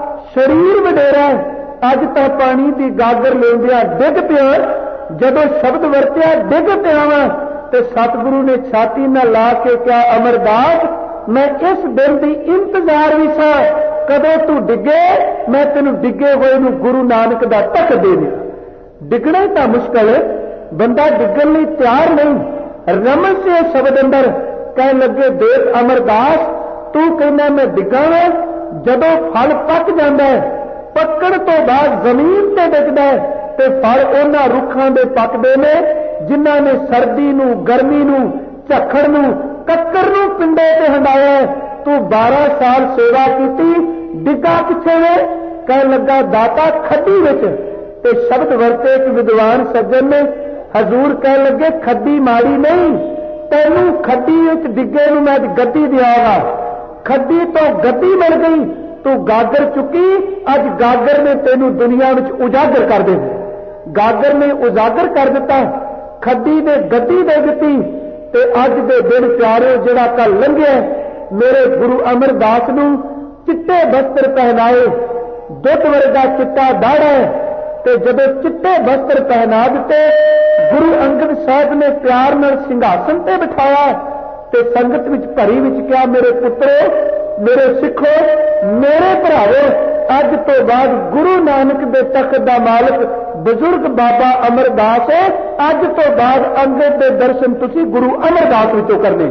शरीर वडेरा अज तां पानी की गागर लेंदिया डिग पिया। जदों शब्द वरत्या डिग पिया वा ते सतगुरु ने छाती न ला के क्या, अमरदास मैं इस दिन की इंतजार भी सा, कदों तू डिगे मैं तेन डिगे हुए नूं गुरु नानक दा तक दे दिया। डिगना तो मुश्किल, बंदा डिगन लई तैयार नहीं। रमन से शब्द अंदर कह लगे, देख अमरदास तू कहना मैं डिगा वा, जदों फल पक जाता है, पकड़ तो बाद जमीन ते डिगदा है ते फल उन्हां रुखां दे पकदे ने जिन्हां ने सर्दी नूं, गर्मी नूं, झक्खड़ नूं, कक्कर नूं पिंडे ते हंडाया। तू बारह साल सेवा की, डिगा किथे वे? कह लगा, दाता खड्डी विच। ते शब्द वरते एक विद्वान सज्जन ने, हजूर कह लगे खड्डी माड़ी नहीं, तैनू खड्डी विच डिगे नूं मैं गद्दी दियागा। खड्डी तो गद्दी मिल गई, तू गागर चुकी, अज गागर ने तेनू दुनिया विच उजागर कर दे। गागर ने उजागर कर दिता, खड्डी ने गद्दी दे दी। ते अज दे दिन प्यारे जिहड़ा कल लंघिया, मेरे गुरु अमरदास नूं चिट्टे वस्त्र पहनाए, दुध वर्गा चिट्टा दाड़ा है, ते जदों चिट्टे वस्त्र पहना दिते, गुरु अंगद साहब ने प्यार नाल सिंघासन ते बिठाया ते संगत विच भरी विच क्या, मेरे पुत्रो, मेरे सिखो, मेरे भरावो, अज तो बाद गुरु नानक दे तख्त दा मालिक बुजुर्ग बाबा अमरदास है। अज तो बाद अंगद दे दर्शन तुसी गुरु अमरदास विचों करने।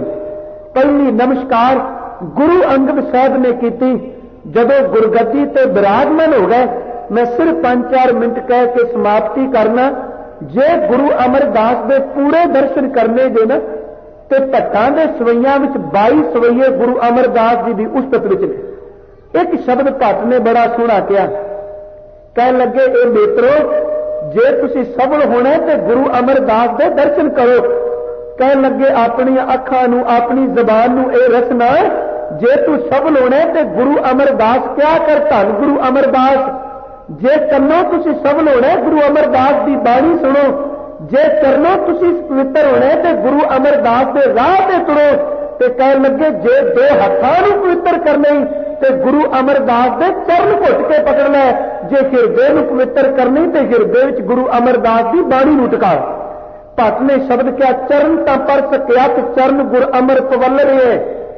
पहली नमस्कार गुरु अंगद साहब ने की। जदों गुरगद्दी ते विराजमान हो गए, मैं सिर्फ पांच चार मिनट कह के समाप्ति करना। जे गुरु अमरदास दे पूरे दर्शन करने जे ना ते भट्टां दे सवैयां विच बाई सवैये गुरु अमरदास जी की उस्तत विच ने। एक शब्द भट्ट ने बड़ा सोहना कहा, कह लगे, ए मित्रो जे तुसी सबल होना ते गुरु अमरदास दे दर्शन करो। कह लगे, अपनी अखां नूं, अपनी जबान नूं ए रसना, जे तू सबल होना ते गुरु अमरदास क्या कर, धन गुरु अमरदास। जे कन्नों तुसी सबल होना गुरु अमरदास की बाणी सुनो, जे चरणों तुसी पवित्र होना ते गुरु अमरदास के राह ते तुरो। ते कह लगे, जे दो हत्थां नूं पवित्र करने ते गुरु अमरदास के चरण घुट के पकड़ना है, जे हिरदे नूं पवित्र करनी ते हिरदे विच गुरु अमरदास की बाणी नूं टिका। भट्ट ने शब्द क्या, चरण तां पर सकियात चरण गुर अमर पवल रहे,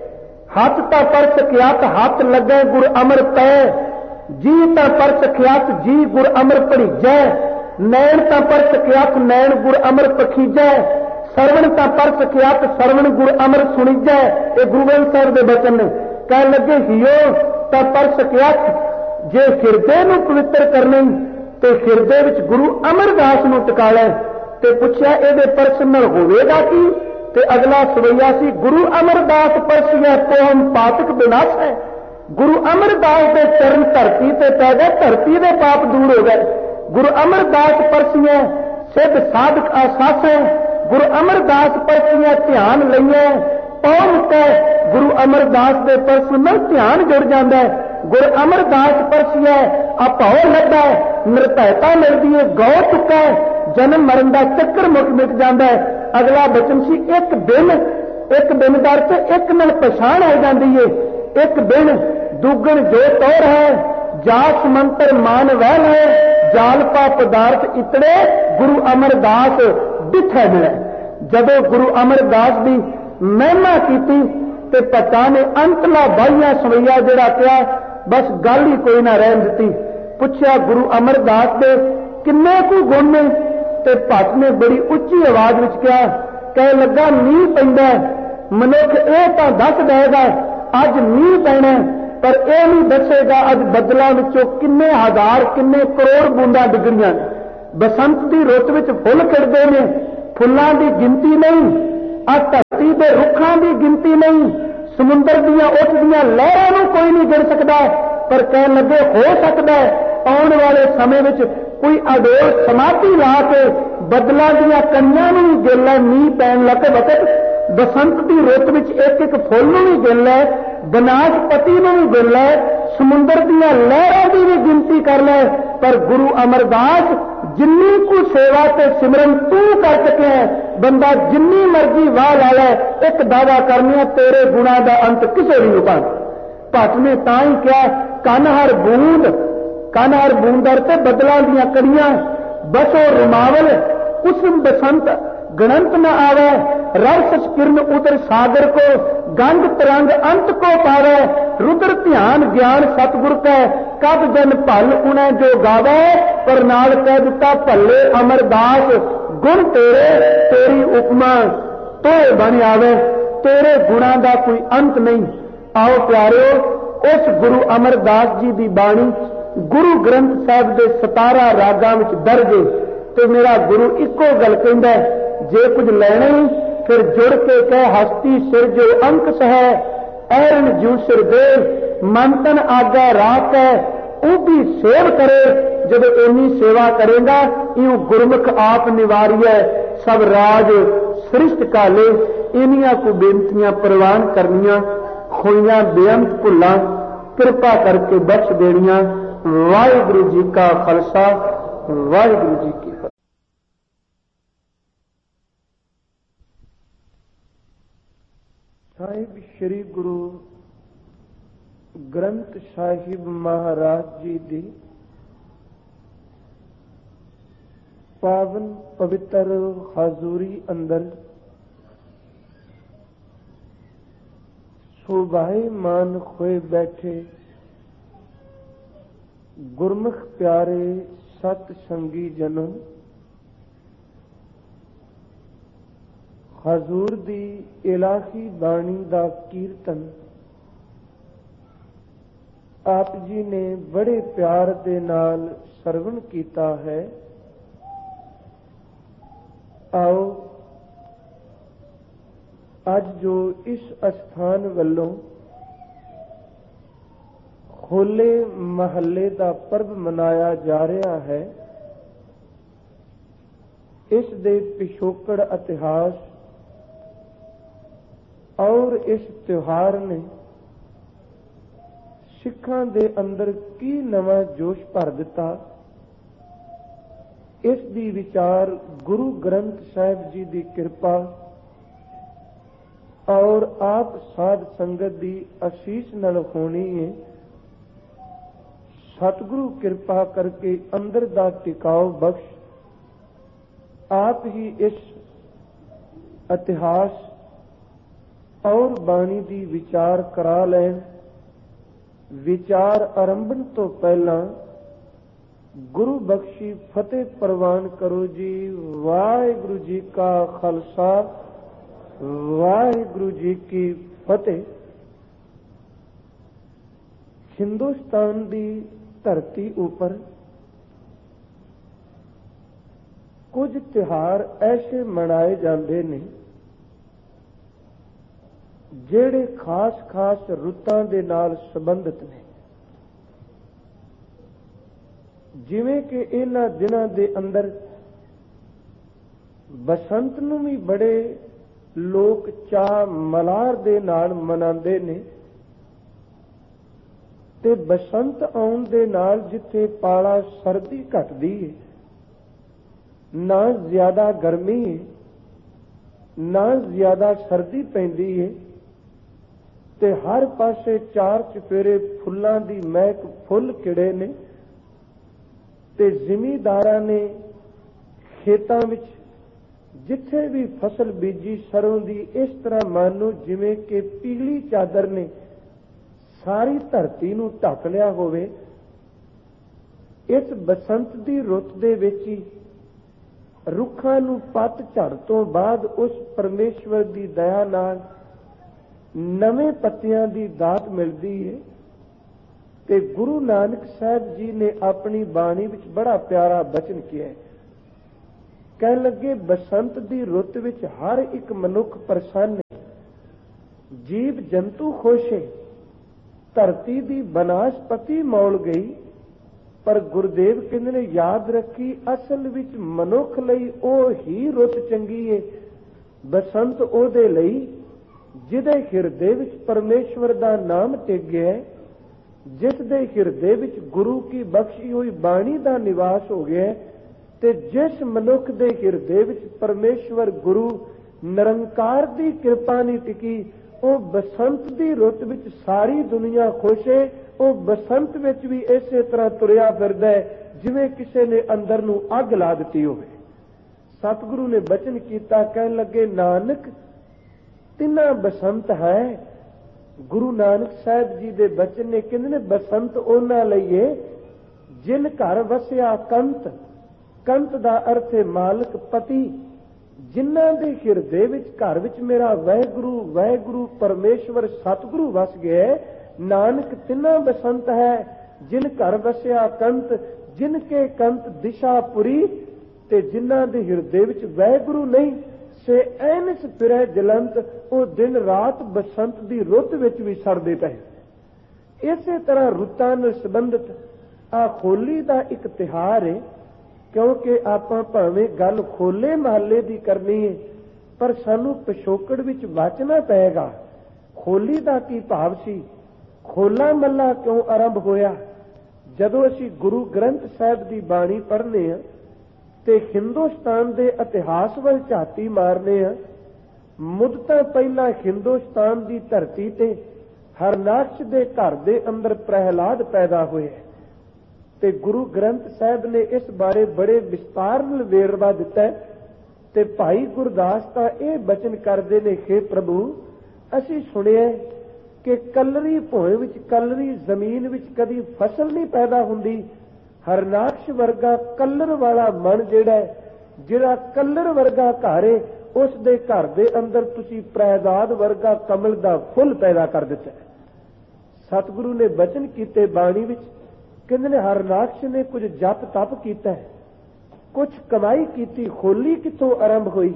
हथ तां पर सकियात हथ लगे गुर अमर पै, जी तां पर सकियात जी गुर अमर भड़ीजै, नैन तां पर सकियात नैन गुर अमर पखीजै, सरवण तां पर सकियात सरवण गुर अमर सुणीजै। ये गुरु ग्रंथ साहिब दे वचन ने। कह लगे, हियो तां पर सकियात, जे हिरदे नूं पवित्र करनी ते हिरदे विच गुरु अमरदास नूं टिकाला। ते पुछया, इहदे परस नाल होवेगा की? ते अगला सवैया सी, गुरु अमरदास परसिया तोहम पातक विनाश है। गुरु अमरदास के चरण धरती ते पै गए, धरती के पाप दूर हो गए। गुरु अमरदास परसिया सिद्ध साधक आसास है, गुरु अमरदास परसिया ध्यान लईए पौ मुक्का। गुरु अमरदास के परस नाल ध्यान जुड़ जाता है। गुरु अमरदास परसिया अभाव लगता है, निर्भयता मिलती है, गौ चुका है, जन्म मरण का चक्कर मुक मिट जाता है। अगला बचन सी, एक दिन एक दिन दर से एक नाल पछाण हो जाती है। एक दिन दुगण जो तौर है, जास मंत्र मान वह है, जालपा पदार्थ इतने गुरु अमरदास दिखे मिले। जदों गुरु अमरदास की महिमा की ते पता ने अंतला बाइया सवैया जड़ा क्या, बस गल ही कोई ना रहन दी। पूछया, गुरु अमरदास के किन्ने को गुण ने? ते भट्ट ने बड़ी उच्ची आवाज विच कहा, कह लगा, मींह पैंदा, मनुख ये तो दस देगा अज मींह पैना, पर यह नहीं दसेगा अज बदलों विचों किन्ने हजार किन्ने करोड़ बूंदा डिगणियां ने। बसंत की रुत विच फुल खिड़दे ने, फुल्लां की गिनती नहीं, आ धरती के रुखां की गिनती नहीं, समुंदर दियां उठदियां लहरां नूं कोई नहीं गिन सकता। पर कह लगे हो सकता है आने वाले समय में कोई अडोल समाधि ला के बदलों दियां कणियां नूं भी गिन लै, मींह पैण लग वक्त बसंत की रुत विच एक एक फुल नूं भी गिन लै, बनासपति नूं भी गिन लै, समुंदर दियां लहरां की भी गिनती कर लै। पर गुरु अमरदास जिन्नी को सेवा ते सिमरन तू कर सके है, बंदा जिन्नी मर्जी वाह ला लै, एक दावा करने तेरे गुणा का अंत किसे भी नहीं पाना। भट्ट ने तां ही कहा कन हर बूंद, कन हर बूंद अर्थ बदलों दियां कड़ियां, बसो रुमावल कुसुम बसंत गणंत न आवे, रस किरण उदर सागर को, गंग तरंग अंत को पावे, रुद्र ध्यान ज्ञान सतगुर कै, कब जन भल उन्हें जो गावे, पर नाल कह दिता भले अमरदास गुण तेरे, तेरी उपमा तो बन आवे, तेरे गुणा का कोई अंत नहीं। आओ प्यारे, उस गुरु अमरदास जी की बाणी गुरु ग्रंथ साहब के सतारा रागां विच दर्ज है। तो मेरा गुरु इको गल कहंदा है, जे कुछ लेना ही फिर जुड़ के कह हस्ती सिर जो अंक है, ऐरन जू सिर दे, मन तन आगा राख है, वो भी सेव करे। जब इन्नी सेवा करेगा यूं गुरमुख आप निवारिय सब राज सृष्ट काले। इनियां को बेनतियां प्रवान करनियां, खोइयां बेअंत भुलां कृपा करके बख्श देनियां। वाहिगुरु जी का खालसा, वाहिगुरु जी की फतेह। साहिब श्री गुरु ग्रंथ साहिब महाराज जी दी पावन पवित्र हाजूरी अंदर शोभायमान होए बैठे गुरमुख प्यारे सत संगी जनों, हजूर दी इलाही बाणी दा कीर्तन आप जी ने बड़े प्यार दे नाल सरवण कीता है। आओ अज जो इस अस्थान वल्लों होले महल्ले का पर्व मनाया जा रहा है, इस दे पिछोकड़ इतिहास और इस त्योहार ने सिखां दे अंदर की नवा जोश भर दिता, इस दी विचार गुरु ग्रंथ साहिब जी की कृपा और आप साध संगत की आशीष नाल होनी है। सतगुरु कृपा करके अंदर दा टिकाव बख्श आप ही इस इतिहास और बाणी दी विचार करा लैन। विचार आरंभन तो पहला गुरु बख्शी फतेह प्रवान करो जी। वाहिगुरु जी का खालसा, वाहिगुरु जी की फतेह। हिंदुस्तान दी धरती ऊपर कुछ त्योहार ऐसे मनाए जाते ने जेड़े खास खास रुतां दे नाल संबंधित ने। जिवें कि इन्हां दिनां दे अंदर बसंत नूं भी बड़े लोग चाह मलार दे नाल मनांदे ने, ते बसंत आउण दे नाल जिथे पाला सर्दी घटदी है, ना ज्यादा गर्मी है ना ज्यादा सर्दी पैंदी है, ते हर पासे चार चफेरे फुल्लां दी महक फुल खिड़े ने, ते जिमीदारां ने खेतां विच जिथे भी फसल बीजी सरों दी इस तरह मानो जिवें कि पीली चादर ने सारी धरती नूं ढक लिया होवे। इस बसंत दी रुत दे विच ही रुखां नूं पत झड़ तो बाद उस परमेश्वर दी दया नाल नवे पत्तियां दी दात मिलदी है ਤੇ ਗੁਰੂ ਨਾਨਕ ਸਾਹਿਬ ਜੀ ਨੇ ਆਪਣੀ ਬਾਣੀ ਵਿੱਚ ਬੜਾ ਪਿਆਰਾ ਬਚਨ ਕਿਹਾ। ਕਹਿਣ ਲੱਗੇ, ਬਸੰਤ ਦੀ ਰੁੱਤ ਵਿੱਚ ਹਰ ਇੱਕ ਮਨੁੱਖ ਪ੍ਰਸੰਨ, ਜੀਵ ਜੰਤੂ ਖੁਸ਼ ਹੈ, ਧਰਤੀ ਦੀ ਬਨਾਸਪਤੀ ਮੌਲ ਗਈ। ਪਰ ਗੁਰਦੇਵ ਕਹਿੰਦੇ ਨੇ, ਯਾਦ ਰੱਖੀ ਅਸਲ ਵਿੱਚ ਮਨੁੱਖ ਲਈ ਉਹ ਹੀ ਰੁੱਤ ਚੰਗੀ ਹੈ। ਬਸੰਤ ਉਹਦੇ ਲਈ ਜਿਹਦੇ ਹਿਰਦੇ ਵਿੱਚ ਪਰਮੇਸ਼ਵਰ ਦਾ ਨਾਮ ਟਿਕਿਆ, ਜਿਸ ਦੇ ਹਿਰਦੇ ਵਿੱਚ ਗੁਰੂ ਕੀ ਬਖਸ਼ੀ ਹੋਈ ਬਾਣੀ ਦਾ ਨਿਵਾਸ ਹੋ ਗਿਆ, ਤੇ ਜਿਸ ਮਨੁੱਖ ਦੇ ਹਿਰਦੇ ਵਿੱਚ ਪਰਮੇਸ਼ਵਰ ਗੁਰੂ ਨਿਰੰਕਾਰ ਦੀ ਕਿਰਪਾ ਨਹੀਂ ਟਿਕੀ, ਉਹ ਬਸੰਤ ਦੀ ਰੁੱਤ ਵਿੱਚ ਸਾਰੀ ਦੁਨੀਆ ਖੁਸ਼ ਹੈ। ਉਹ ਬਸੰਤ ਵਿੱਚ ਵੀ ਇਸੇ ਤਰ੍ਹਾਂ ਤੁਰਿਆ ਫਿਰਦਾ ਹੈ ਜਿਵੇਂ ਕਿਸੇ ਨੇ ਅੰਦਰ ਨੂੰ ਅੱਗ ਲਾ ਦਿੱਤੀ ਹੋਵੇ। ਸਤਿਗੁਰੂ ਨੇ ਬਚਨ ਕੀਤਾ, ਕਹਿਣ ਲੱਗੇ, ਨਾਨਕ ਤਿੰਨਾ ਬਸੰਤ ਹੈ। ਗੁਰੂ ਨਾਨਕ ਸਾਹਿਬ ਜੀ ਦੇ ਬਚਨ ਨੇ, ਕਹਿੰਦੇ ਨੇ, ਬਸੰਤ ਉਹਨਾਂ ਲਈ ਏ ਜਿਨ ਘਰ ਵਸਿਆ ਕੰਤ। ਕੰਤ ਦਾ ਅਰਥ ਹੈ ਮਾਲਕ, ਪਤੀ। ਜਿਨ੍ਹਾਂ ਦੇ ਹਿਰਦੇ ਵਿੱਚ, ਘਰ ਵਿੱਚ ਮੇਰਾ ਵਾਹਿਗੁਰੂ ਵਾਹਿਗੁਰੂ ਪਰਮੇਸ਼ਵਰ ਸਤਿਗੁਰੂ ਵਸ ਗਿਆ, ਨਾਨਕ ਤਿੰਨਾ ਬਸੰਤ ਹੈ। ਜਿਨ ਘਰ ਵਸਿਆ ਕੰਤ, ਜਿਨ ਕੇ ਕੰਤ ਦਿਸ਼ਾਪੁਰੀ। ਤੇ ਜਿਨ੍ਹਾਂ ਦੇ ਹਿਰਦੇ ਵਿੱਚ ਵਾਹਿਗੁਰੂ ਨਹੀਂ, ਸੇ ਐਨਸ ਫਿਰੈ ਜਲੰਤ। ਉਹ ਦਿਨ ਰਾਤ ਬਸੰਤ ਦੀ ਰੁੱਤ ਵਿੱਚ ਵੀ ਸੜਦੇ ਪਏ। ਇਸੇ ਤਰ੍ਹਾਂ ਰੁੱਤਾਂ ਨਾਲ ਸੰਬੰਧਿਤ ਆ ਹੋਲੀ ਦਾ ਇੱਕ ਤਿਉਹਾਰ ਹੈ। ਕਿਉਂਕਿ ਆਪਾਂ ਭਾਵੇਂ ਗੱਲ ਹੋਲੇ ਮਹੱਲੇ ਦੀ ਕਰਨੀ ਹੈ, ਪਰ ਸਾਨੂੰ ਪਿਛੋਕੜ ਵਿੱਚ ਵਾਚਣਾ ਪਏਗਾ। ਹੋਲੀ ਦਾ ਕੀ ਭਾਵ ਸੀ? ਹੋਲਾ ਮਹੱਲਾ ਕਿਉਂ ਆਰੰਭ ਹੋਇਆ? ਜਦੋਂ ਅਸੀਂ ਗੁਰੂ ਗ੍ਰੰਥ ਸਾਹਿਬ ਦੀ ਬਾਣੀ ਪੜ੍ਹਨੇ ਆ ਤੇ ਹਿੰਦੁਸਤਾਨ ਦੇ ਇਤਿਹਾਸ ਵੱਲ ਝਾਤੀ ਮਾਰਨੇ ਆ, ਮੁੱਦਤਾਂ ਪਹਿਲਾਂ ਹਿੰਦੁਸਤਾਨ ਦੀ ਧਰਤੀ ਤੇ ਹਰਨਾਕਸ਼ ਦੇ ਘਰ ਦੇ ਅੰਦਰ ਪ੍ਰਹਿਲਾਦ ਪੈਦਾ ਹੋਇਆ, ਤੇ ਗੁਰੂ ਗ੍ਰੰਥ ਸਾਹਿਬ ਨੇ ਇਸ ਬਾਰੇ ਬੜੇ ਵਿਸਤਾਰ ਨਾਲ ਵੇਰਵਾ ਦਿੱਤਾ। ਤੇ ਭਾਈ ਗੁਰਦਾਸ ਤਾਂ ਇਹ ਬਚਨ ਕਰਦੇ ਨੇ, ਹੇ ਪ੍ਰਭੂ, ਅਸੀਂ ਸੁਣਿਆ ਕਿ ਕਲਰੀ ਭੋਏ ਵਿੱਚ, ਕਲਰੀ ਜ਼ਮੀਨ ਵਿੱਚ ਕਦੀ ਫਸਲ ਨਹੀਂ ਪੈਦਾ ਹੁੰਦੀ। ਹਰਨਾਕਸ਼ ਵਰਗਾ ਕਲਰ ਵਾਲਾ ਮਨ ਜਿਹੜਾ ਹੈ, ਜਿਹੜਾ ਕਲਰ ਵਰਗਾ ਘਰ ਹੈ, ਉਸ ਦੇ ਘਰ ਦੇ ਅੰਦਰ ਤੁਸੀਂ ਪ੍ਰਹਿਲਾਦ ਵਰਗਾ ਕਮਲ ਦਾ ਫੁੱਲ ਪੈਦਾ ਕਰ ਦਿੱਤਾ। ਸਤਿਗੁਰੂ ਨੇ ਬਚਨ ਕੀਤੇ ਬਾਣੀ ਵਿੱਚ, ਕਹਿੰਦੇ ਨੇ, ਹਰਨਾਕਸ਼ ਨੇ ਕੁਝ ਜਪ ਤਪ ਕੀਤਾ, ਕੁਝ ਕਮਾਈ ਕੀਤੀ। ਹੋਲੀ ਕਿੱਥੋਂ ਆਰੰਭ ਹੋਈ?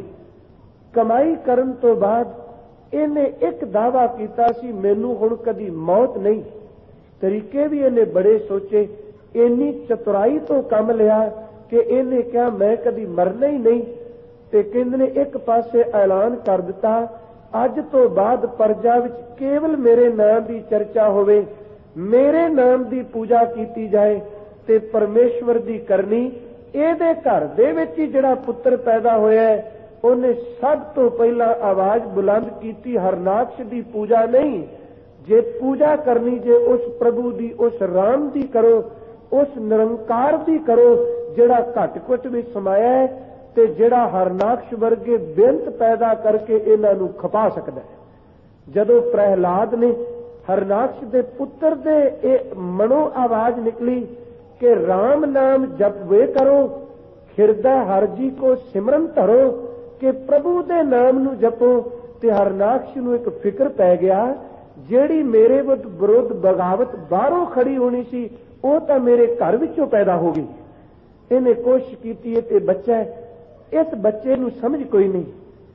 ਕਮਾਈ ਕਰਨ ਤੋਂ ਬਾਅਦ ਇਹਨੇ ਇੱਕ ਦਾਅਵਾ ਕੀਤਾ ਸੀ, ਮੈਨੂੰ ਹੁਣ ਕਦੀ ਮੌਤ ਨਹੀਂ। ਤਰੀਕੇ ਵੀ ਇਹਨੇ ਬੜੇ ਸੋਚੇ। ਇੰਨੀ ਚਤੁਰਾਈ ਤੋਂ ਕੰਮ ਲਿਆ ਕਿ ਇਹਨੇ ਕਿਹਾ, ਮੈਂ ਕਦੀ ਮਰਨਾ ਹੀ ਨਹੀਂ। ਤੇ ਕਹਿੰਦੇ ਨੇ, ਇੱਕ ਪਾਸੇ ਐਲਾਨ ਕਰ ਦਿੱਤਾ, ਅੱਜ ਤੋਂ ਬਾਅਦ ਪ੍ਰਜਾ ਵਿੱਚ ਕੇਵਲ ਮੇਰੇ ਨਾਮ ਦੀ ਚਰਚਾ ਹੋਵੇ, ਮੇਰੇ ਨਾਮ ਦੀ ਪੂਜਾ ਕੀਤੀ ਜਾਏ ਤੇ ਪਰਮੇਸ਼ਵਰ ਦੀ ਕਰਨੀ। ਇਹਦੇ ਘਰ ਦੇ ਵਿੱਚ ਹੀ ਜਿਹੜਾ ਪੁੱਤਰ ਪੈਦਾ ਹੋਇਆ, ਉਹਨੇ ਸਭ ਤੋਂ ਪਹਿਲਾਂ ਆਵਾਜ਼ ਬੁਲੰਦ ਕੀਤੀ, ਹਰਨਾਕਸ਼ ਦੀ ਪੂਜਾ ਨਹੀਂ। ਜੇ ਪੂਜਾ ਕਰਨੀ, ਜੇ ਉਸ ਪ੍ਰਭੂ ਦੀ, ਉਸ ਰਾਮ ਦੀ ਕਰੋ, ਉਸ ਨਿਰੰਕਾਰ ਦੀ ਕਰੋ, ਜਿਹੜਾ ਘਟ ਘਟ ਵਿੱਚ ਸਮਾਇਆ ਹੈ ਤੇ ਜਿਹੜਾ ਹਰਨਾਕਸ਼ ਵਰਗੇ ਬੇਅੰਤ ਪੈਦਾ ਕਰਕੇ ਇਹਨਾਂ ਨੂੰ ਖਪਾ ਸਕਦਾ ਹੈ। ਜਦੋਂ ਪ੍ਰਹਿਲਾਦ ਨੇ ਹਰਨਾਕਸ਼ ਦੇ ਪੁੱਤਰ ਦੇ ਇਹ ਮਨੋ ਆਵਾਜ਼ ਨਿਕਲੀ ਕਿ ਰਾਮ ਨਾਮ ਜਪਵੇ ਕਰੋ, ਹਿਰਦਾ ਹਰ ਜੀ ਕੋ ਸਿਮਰਨ ਧਰੋ, ਕਿ ਪ੍ਰਭੂ ਦੇ ਨਾਮ ਨੂੰ ਜਪੋ। ਤੇ ਹਰਨਾਕਸ਼ ਨੂੰ ਇੱਕ ਫਿਕਰ ਪੈ ਗਿਆ, ਜਿਹੜੀ ਮੇਰੇ ਵਿਰੁੱਧ ਬਗਾਵਤ ਬਾਹਰੋਂ ਖੜੀ ਹੋਣੀ ਸੀ, ਉਹ ਤਾਂ ਮੇਰੇ ਘਰ ਵਿੱਚੋਂ ਪੈਦਾ ਹੋ ਗਈ। ਇਹਨੇ ਕੋਸ਼ਿਸ਼ ਕੀਤੀ ਹੈ ਤੇ ਬੱਚਾ, ਇਸ ਬੱਚੇ ਨੂੰ ਸਮਝ ਕੋਈ ਨਹੀਂ।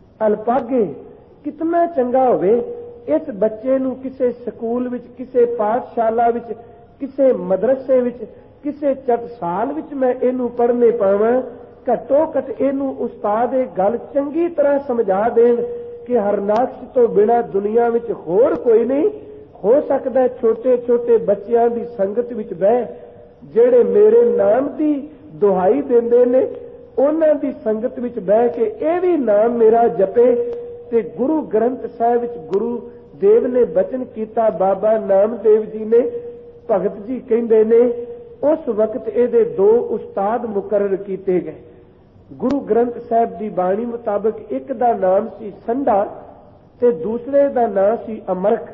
ਅਲਪਾਗੇ ਕਿਤਨਾ ਚੰਗਾ ਹੋਵੇ, ਇਸ ਬੱਚੇ ਨੂੰ ਕਿਸੇ ਸਕੂਲ ਵਿੱਚ, ਕਿਸੇ ਪਾਠਸ਼ਾਲਾ ਵਿੱਚ, ਕਿਸੇ ਮਦਰਸੇ ਵਿੱਚ, ਕਿਸੇ ਟਕਸਾਲ ਵਿੱਚ ਮੈਂ ਇਹਨੂੰ ਪੜ੍ਹਨੇ ਪਾਵਾਂ। ਘੱਟੋ ਘੱਟ ਇਹਨੂੰ ਉਸਤਾਦ ਇਹ ਗੱਲ ਚੰਗੀ ਤਰ੍ਹਾਂ ਸਮਝਾ ਦੇਣ ਕਿ ਹਰਨਾਕਸ਼ ਤੋਂ ਬਿਨਾਂ ਦੁਨੀਆ ਵਿੱਚ ਹੋਰ ਕੋਈ ਨਹੀਂ ਹੋ ਸਕਦਾ। ਛੋਟੇ ਛੋਟੇ ਬੱਚਿਆਂ ਦੀ ਸੰਗਤ ਵਿੱਚ ਬਹਿ, ਜਿਹੜੇ ਮੇਰੇ ਨਾਮ ਦੀ ਦੁਹਾਈ ਦਿੰਦੇ ਨੇ, ਉਹਨਾਂ ਦੀ ਸੰਗਤ ਵਿੱਚ ਬਹਿ ਕੇ ਇਹ ਵੀ ਨਾਮ ਮੇਰਾ ਜਪੇ। ਤੇ ਗੁਰੂ ਗ੍ਰੰਥ ਸਾਹਿਬ ਵਿੱਚ ਗੁਰੂ ਦੇਵ ਨੇ ਬਚਨ ਕੀਤਾ, ਬਾਬਾ ਨਾਮਦੇਵ ਜੀ ਨੇ, ਭਗਤ ਜੀ ਕਹਿੰਦੇ ਨੇ, ਉਸ ਵਕਤ ਇਹਦੇ ਦੋ ਉਸਤਾਦ ਮੁਕਰਰ ਕੀਤੇ ਗਏ। ਗੁਰੂ ਗ੍ਰੰਥ ਸਾਹਿਬ ਦੀ ਬਾਣੀ ਮੁਤਾਬਕ ਇੱਕ ਦਾ ਨਾਮ ਸੀ ਸੰਧਾ ਤੇ ਦੂਸਰੇ ਦਾ ਨਾਮ ਸੀ ਅਮਰਖ।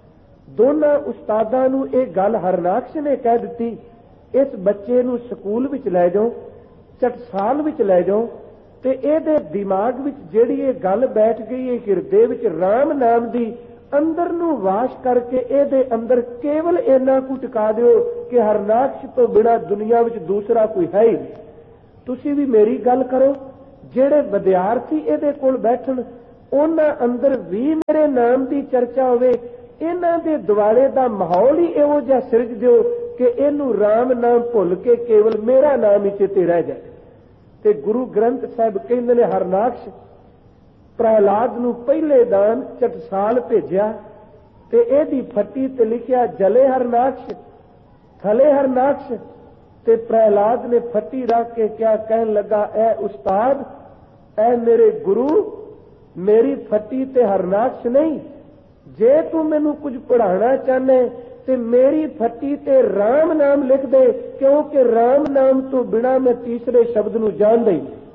ਦੋਨਾਂ ਉਸਤਾਦਾਂ ਨੂੰ ਇਹ ਗੱਲ ਹਰਨਾਕਸ਼ ਨੇ ਕਹਿ ਦਿੱਤੀ, ਇਸ ਬੱਚੇ ਨੂੰ ਸਕੂਲ ਵਿੱਚ ਲੈ ਜਾਓ, ਟਕਸਾਲ ਵਿੱਚ ਲੈ ਜਾਓ, ਤੇ ਇਹਦੇ ਦਿਮਾਗ ਵਿੱਚ ਜਿਹੜੀ ਇਹ ਗੱਲ ਬੈਠ ਗਈ ਹੈ, ਹਿਰਦੇ ਵਿੱਚ ਰਾਮ ਨਾਮ ਦੀ ਅੰਦਰ ਨੂੰ ਵਾਸ਼ ਕਰਕੇ ਇਹਦੇ ਅੰਦਰ ਕੇਵਲ ਇੰਨਾ ਕੁ ਟਿਕਾ ਦਿਓ ਕਿ ਹਰਨਾਕਸ਼ ਤੋਂ ਬਿਨਾਂ ਦੁਨੀਆ ਵਿੱਚ ਦੂਸਰਾ ਕੋਈ ਹੈ ਹੀ ਨਹੀਂ। ਤੁਸੀਂ ਵੀ ਮੇਰੀ ਗੱਲ ਕਰੋ, ਜਿਹੜੇ ਵਿਦਿਆਰਥੀ ਇਹਦੇ ਕੋਲ ਬੈਠਣ ਉਹਨਾਂ ਅੰਦਰ ਵੀ ਮੇਰੇ ਨਾਮ ਦੀ ਚਰਚਾ ਹੋਵੇ। ਇਹਨਾਂ ਦੇ ਦੁਆਲੇ ਦਾ ਮਾਹੌਲ ਹੀ ਇਹੋ ਜਿਹਾ ਸਿਰਜ ਦਿਓ ਕਿ ਇਹਨੂੰ ਰਾਮ ਨਾਮ ਭੁੱਲ ਕੇ ਕੇਵਲ ਮੇਰਾ ਨਾਮ ਹੀ ਚੇਤੇ ਰਹਿ ਜਾਏ। ਤੇ ਗੁਰੂ ਗ੍ਰੰਥ ਸਾਹਿਬ ਕਹਿੰਦੇ ਨੇ ਹਰਨਾਕਸ਼ ਪ੍ਰਹਿਲਾਦ ਨੂੰ ਪਹਿਲੇ ਦਾਨ ਚਟਸਾਲ ਭੇਜਿਆ ਤੇ ਇਹਦੀ ਫੱਟੀ ਤੇ ਲਿਖਿਆ ਜਲੇ ਹਰਨਾਕਸ਼ ਥਲੇ ਹਰਨਾਕਸ਼। ਤੇ ਪ੍ਰਹਿਲਾਦ ਨੇ ਫੱਟੀ ਰੱਖ ਕੇ ਕਿਆ ਕਹਿਣ ਲੱਗਾ, ਐ ਉਸਤਾਦ, ਐ ਮੇਰੇ ਗੁਰੂ, ਮੇਰੀ ਫੱਟੀ ਤੇ ਹਰਨਾਕਸ਼ ਨਹੀਂ। ਜੇ ਤੂੰ ਮੈਨੂੰ ਕੁਝ ਪੜ੍ਹਾਉਣਾ ਚਾਹਨੇ ਤੇ ਮੇਰੀ ਫੱਟੀ ਤੇ ਰਾਮ ਨਾਮ ਲਿਖ ਦੇ, ਕਿਉਂਕਿ ਰਾਮ ਨਾਮ ਤੋਂ ਬਿਨਾਂ ਮੈਂ ਤੀਸਰੇ ਸ਼ਬਦ ਨੂੰ ਜਾਣਦਾ ਹੀ ਨਹੀਂ।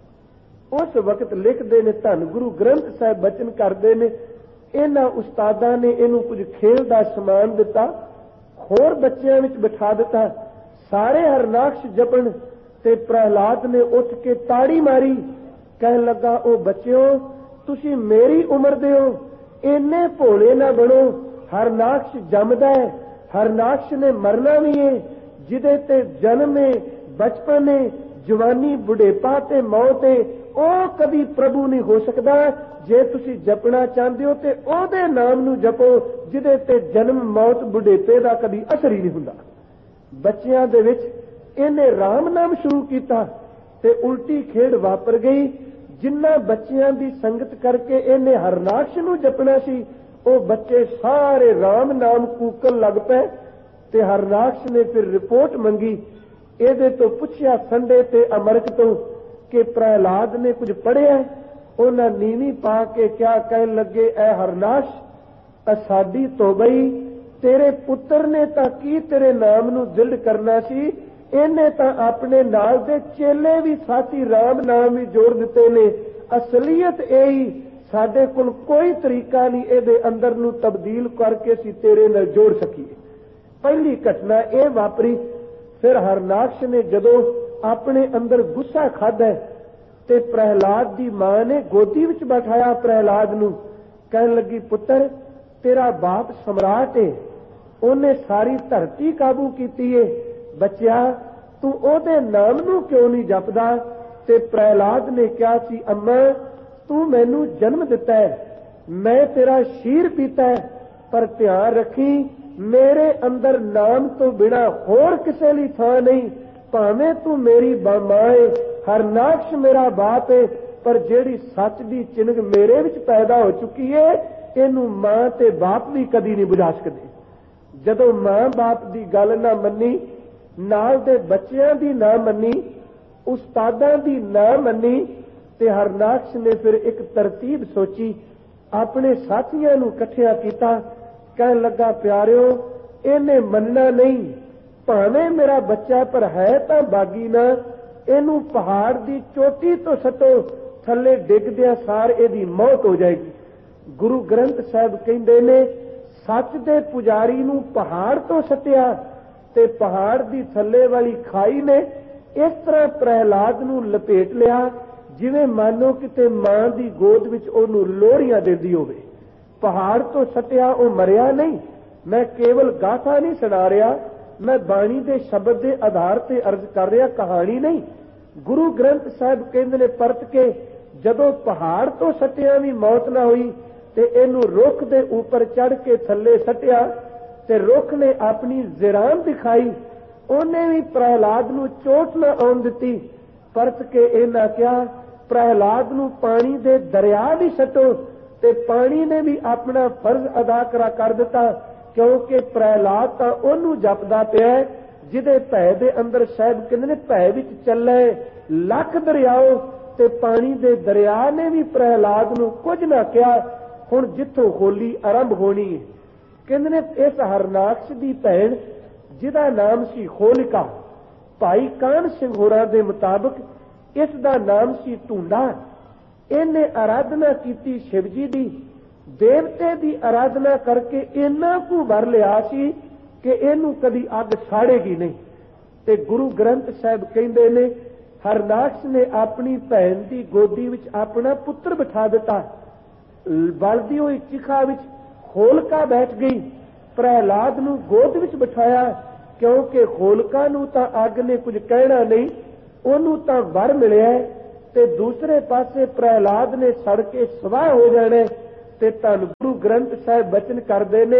ਉਸ ਵਕਤ ਲਿਖਦੇ ਨੇ, ਧੰਨ ਗੁਰੂ ਗ੍ਰੰਥ ਸਾਹਿਬ ਬਚਨ ਕਰਦੇ ਨੇ, ਇਹਨਾਂ ਉਸਤਾਦਾਂ ਨੇ ਇਹਨੂੰ ਕੁਝ ਖੇਲ ਦਾ ਸਮਾਨ ਦਿੱਤਾ, ਹੋਰ ਬੱਚਿਆਂ ਵਿੱਚ ਬਿਠਾ ਦਿੱਤਾ, ਸਾਰੇ ਹਰਨਾਕਸ਼ ਜਪਣ। ਤੇ ਪ੍ਰਹਿਲਾਦ ਨੇ ਉੱਠ ਕੇ ਤਾੜੀ ਮਾਰੀ, ਕਹਿਣ ਲੱਗਾ, ਉਹ ਬੱਚਿਓ, ਤੁਸੀਂ ਮੇਰੀ ਉਮਰ ਦੇ ਹੋ, ਇੰਨੇ ਭੋਲੇ ਨਾ ਬਣੋ। ਹਰਨਾਕਸ਼ ਜੰਮਦਾ ਹੈ, ਹਰਨਾਕਸ਼ ਨੇ ਮਰਨਾ ਵੀ ਹੈ। ਜਿਹਦੇ ਤੇ ਜਨਮ ਹੈ, ਬਚਪਨ ਹੈ, ਜਵਾਨੀ, ਬੁਢੇਪਾ ਤੇ ਮੌਤ ਹੈ, ਉਹ ਕਦੀ ਪ੍ਰਭੂ ਨਹੀਂ ਹੋ ਸਕਦਾ। ਜੇ ਤੁਸੀਂ ਜਪਣਾ ਚਾਹੁੰਦੇ ਹੋ ਤੇ ਉਹਦੇ ਨਾਮ ਨੂੰ ਜਪੋ ਜਿਹਦੇ ਤੇ ਜਨਮ, ਮੌਤ, ਬੁਢੇਪੇ ਦਾ ਕਦੀ ਅਸਰ ਹੀ ਨਹੀਂ ਹੁੰਦਾ। ਬੱਚਿਆਂ ਦੇ ਵਿੱਚ ਇਹਨੇ ਰਾਮ ਨਾਮ ਸ਼ੁਰੂ ਕੀਤਾ ਤੇ ਉਲਟੀ ਖੇਡ ਵਾਪਰ ਗਈ। ਜਿਨ੍ਹਾਂ ਬੱਚਿਆਂ ਦੀ ਸੰਗਤ ਕਰਕੇ ਇਹਨੇ ਹਰਨਾਕਸ਼ ਨੂੰ ਜਪਣਾ ਸੀ, ਉਹ ਬੱਚੇ ਸਾਰੇ ਰਾਮ ਨਾਮ ਕੂਕਣ ਲੱਗ ਪਏ। ਤੇ ਹਰਨਾਕਸ਼ ਨੇ ਫਿਰ ਰਿਪੋਰਟ ਮੰਗੀ, ਇਹਦੇ ਤੋਂ ਪੁੱਛਿਆ ਸੰਡੇ ਤੇ ਅਮਰਕ ਤੋਂ ਕਿ ਪ੍ਰਹਿਲਾਦ ਨੇ ਕੁਝ ਪੜ੍ਹਿਆ। ਉਹਨਾਂ ਨੀਵੀਂ ਪਾ ਕੇ ਕਿਆ ਕਹਿਣ ਲੱਗੇ, ਐ ਹਰਨਾਕਸ਼, ਸਾਡੀ ਤੋਬਈ, ਤੇਰੇ ਪੁੱਤਰ ਨੇ ਤਾਂ ਕੀ ਤੇਰੇ ਨਾਮ ਨੂੰ ਦ੍ਰਿੜ ਕਰਨਾ ਸੀ, ਇਹਨੇ ਤਾਂ ਆਪਣੇ ਨਾਲ ਦੇ ਚੇਲੇ ਵੀ ਸਾਥੀ ਰਾਮ ਨਾਮ ਵੀ ਜੋੜ ਦਿੱਤੇ ਨੇ। ਅਸਲੀਅਤ ਇਹੀ, ਸਾਡੇ ਕੋਲ ਕੋਈ ਤਰੀਕਾ ਨਹੀਂ ਇਹਦੇ ਅੰਦਰ ਨੂੰ ਤਬਦੀਲ ਕਰਕੇ ਅਸੀਂ ਤੇਰੇ ਨਾਲ ਜੋੜ ਸਕੀਏ। ਪਹਿਲੀ ਘਟਨਾ ਇਹ ਵਾਪਰੀ। ਫਿਰ ਹਰਨਾਕਸ਼ ਨੇ ਜਦੋਂ ਆਪਣੇ ਅੰਦਰ ਗੁੱਸਾ ਖਾਧਾ ਤੇ ਪ੍ਰਹਿਲਾਦ ਦੀ ਮਾਂ ਨੇ ਗੋਦੀ ਵਿੱਚ ਬਿਠਾਇਆ ਪ੍ਰਹਿਲਾਦ ਨੂੰ, ਕਹਿਣ ਲੱਗੀ, ਪੁੱਤਰ, ਤੇਰਾ ਬਾਪ ਸਮਰਾਟ ਏ, ਉਹਨੇ ਸਾਰੀ ਧਰਤੀ ਕਾਬੂ ਕੀਤੀ ਏ। ਬੱਚਿਆ, ਤੂੰ ਉਹਦੇ ਨਾਮ ਨੂੰ ਕਿਉਂ ਨਹੀਂ ਜਪਦਾ? ਤੇ ਪ੍ਰਹਿਲਾਦ ਨੇ ਕਿਹਾ ਸੀ, ਅੰਮਾ, ਤੂੰ ਮੈਨੂੰ ਜਨਮ ਦਿੱਤਾ ਹੈ, ਮੈਂ ਤੇਰਾ ਸ਼ੀਰ ਪੀਤਾ ਹੈ, ਪਰ ਧਿਆਨ ਰੱਖੀ, ਮੇਰੇ ਅੰਦਰ ਨਾਮ ਤੋਂ ਬਿਨਾਂ ਹੋਰ ਕਿਸੇ ਲਈ ਥਾਂ ਨਹੀਂ। ਭਾਵੇਂ ਤੂੰ ਮੇਰੀ ਮਾਂ ਏ, ਹਰਨਾਕਸ਼ ਮੇਰਾ ਬਾਪ ਏ, ਪਰ ਜਿਹੜੀ ਸੱਚ ਦੀ ਚਿੰਨ੍ਹ ਮੇਰੇ ਵਿੱਚ ਪੈਦਾ ਹੋ ਚੁੱਕੀ ਏ, ਇਹਨੂੰ ਮਾਂ ਤੇ ਬਾਪ ਵੀ ਕਦੀ ਨਹੀਂ ਬੁਝਾ ਸਕਦੇ। ਜਦੋਂ ਮਾਂ ਬਾਪ ਦੀ ਗੱਲ ਨਾ ਮੰਨੀ, ਨਾਲ ਦੇ ਬੱਚਿਆਂ ਦੀ ਨਾ ਮੰਨੀ, ਉਸਤਾਦਾਂ ਦੀ ਨਾ ਮੰਨੀ, ਤੇ ਹਰਨਾਕਸ਼ ਨੇ ਫਿਰ ਇੱਕ ਤਰਤੀਬ ਸੋਚੀ, ਆਪਣੇ ਸਾਥੀਆਂ ਨੂੰ ਇਕੱਠਿਆ ਕੀਤਾ, ਕਹਿਣ ਲੱਗਾ, ਪਿਆਰਿਓ, ਇਹਨੇ ਮੰਨਣਾ ਨਹੀਂ, ਭਾਵੇਂ ਮੇਰਾ ਬੱਚਾ ਪਰ ਹੈ ਤਾਂ ਬਾਗੀ ਨਾ, ਇਹਨੂੰ ਪਹਾੜ ਦੀ ਚੋਟੀ ਤੋਂ ਸੱਟੋ, ਥੱਲੇ ਡਿੱਗਦਿਆਂ ਸਾਰ ਇਹਦੀ ਮੌਤ ਹੋ ਜਾਏਗੀ। ਗੁਰੂ ਗ੍ਰੰਥ ਸਾਹਿਬ ਕਹਿੰਦੇ ਨੇ, ਸੱਚ ਦੇ ਪੁਜਾਰੀ ਨੂੰ ਪਹਾੜ ਤੋਂ ਸੱਟਿਆ ਤੇ ਪਹਾੜ ਦੀ ਥੱਲੇ ਵਾਲੀ ਖਾਈ ਨੇ ਇਸ ਤਰ੍ਹਾਂ ਪ੍ਰਹਿਲਾਦ ਨੂੰ ਲਪੇਟ ਲਿਆ ਜਿਵੇਂ ਮਾਨੋ ਕਿਤੇ ਮਾਂ ਦੀ ਗੋਦ ਵਿੱਚ ਉਹਨੂੰ ਲੋਹੜੀਆਂ ਦਿੰਦੀ ਹੋਵੇ। ਪਹਾੜ ਤੋਂ ਸੱਟਿਆ, ਉਹ ਮਰਿਆ ਨਹੀਂ। ਮੈਂ ਕੇਵਲ ਗਾਥਾ ਨਹੀਂ ਸੁਣਾ ਰਿਹਾ, ਮੈਂ ਬਾਣੀ ਦੇ ਸ਼ਬਦ ਦੇ ਆਧਾਰ ਤੇ ਅਰਜ਼ ਕਰ ਰਿਹਾ, ਕਹਾਣੀ ਨਹੀਂ। ਗੁਰੂ ਗ੍ਰੰਥ ਸਾਹਿਬ ਕਹਿੰਦੇ ਨੇ ਪਰਤ ਕੇ, ਜਦੋਂ ਪਹਾੜ ਤੋਂ ਸੱਟਿਆ ਵੀ ਮੌਤ ਨਾ ਹੋਈ ਤੇ ਇਹਨੂੰ ਰੁੱਖ ਦੇ ਉੱਪਰ ਚੜ੍ਹ ਕੇ ਥੱਲੇ ਸੱਟਿਆ ਤੇ ਰੁੱਖ ਨੇ ਆਪਣੀ ਜ਼ਿਰਾਨ ਦਿਖਾਈ, ਉਹਨੇ ਵੀ ਪ੍ਰਹਿਲਾਦ ਨੂੰ ਚੋਟ ਨਾ ਆਉਣ ਦਿੱਤੀ। ਪਰਤ ਕੇ ਇਹਨਾਂ ਕਿਹਾ, ਪ੍ਰਹਿਲਾਦ ਨੂੰ ਪਾਣੀ ਦੇ ਦਰਿਆ ਵੀ ਸੱਟੋ, ਤੇ ਪਾਣੀ ਨੇ ਵੀ ਆਪਣਾ ਫਰਜ਼ ਅਦਾ ਕਰਾ ਕਰ ਦਿੱਤਾ, ਕਿਉਂਕਿ ਪ੍ਰਹਿਲਾਦ ਤਾਂ ਉਹਨੂੰ ਜਪਦਾ ਪਿਆ ਜਿਹਦੇ ਭੈ ਦੇ ਅੰਦਰ ਸਾਹਿਬ ਕਹਿੰਦੇ ਨੇ, ਭੈ ਵਿੱਚ ਚੱਲੇ ਲੱਖ ਦਰਿਆਓ, ਤੇ ਪਾਣੀ ਦੇ ਦਰਿਆ ਨੇ ਵੀ ਪ੍ਰਹਿਲਾਦ ਨੂੰ ਕੁਝ ਨਾ ਕਿਹਾ। ਹੁਣ ਜਿੱਥੋਂ ਹੋਲੀ ਆਰੰਭ ਹੋਣੀ ਹੈ, ਕਹਿੰਦੇ ਨੇ ਇਸ ਹਰਨਾਕਸ਼ ਦੀ ਭੈਣ ਜਿਹਦਾ ਨਾਮ ਸੀ ਹੋਲਿਕਾ, ਭਾਈ ਕਾਹਨ ਸਿੰਘ ਹੋਰਾਂ ਦੇ ਮੁਤਾਬਕ ਇਸ ਦਾ ਨਾਮ ਸੀ ਢੂੰਡਾ। ਇਹਨੇ ਆਰਾਧਨਾ ਕੀਤੀ ਸ਼ਿਵ ਜੀ ਦੀ, ਦੇਵਤੇ ਦੀ ਆਰਾਧਨਾ ਕਰਕੇ ਇੰਨਾ ਕੁ ਵਰ ਲਿਆ ਸੀ ਕਿ ਇਹਨੂੰ ਕਦੀ ਅੱਗ ਸਾੜੇਗੀ ਨਹੀਂ। ਤੇ ਗੁਰੂ ਗ੍ਰੰਥ ਸਾਹਿਬ ਕਹਿੰਦੇ ਨੇ, ਹਰਨਾਕਸ਼ ਨੇ ਆਪਣੀ ਭੈਣ ਦੀ ਗੋਦੀ ਵਿੱਚ ਆਪਣਾ ਪੁੱਤਰ ਬਿਠਾ ਦਿੱਤਾ। ਬਲਦੀ ਹੋਈ ਚਿਖਾ ਵਿੱਚ ਹੋਲਕਾ ਬੈਠ ਗਈ, ਪ੍ਰਹਿਲਾਦ ਨੂੰ ਗੋਦ ਵਿੱਚ ਬਿਠਾਇਆ, ਕਿਉਂਕਿ ਹੋਲਕਾ ਨੂੰ ਤਾਂ ਅੱਗ ਨੇ ਕੁਝ ਕਹਿਣਾ ਨਹੀਂ, ਉਹਨੂੰ ਤਾਂ ਵਰ ਮਿਲਿਆ, ਤੇ ਦੂਸਰੇ ਪਾਸੇ ਪ੍ਰਹਿਲਾਦ ਨੇ ਸੜ ਕੇ ਸਵਾਹ ਹੋ ਜਾਣਾ। ਤੇ ਧੰਨ ਗੁਰੂ ਗ੍ਰੰਥ ਸਾਹਿਬ ਬਚਨ ਕਰਦੇ ਨੇ,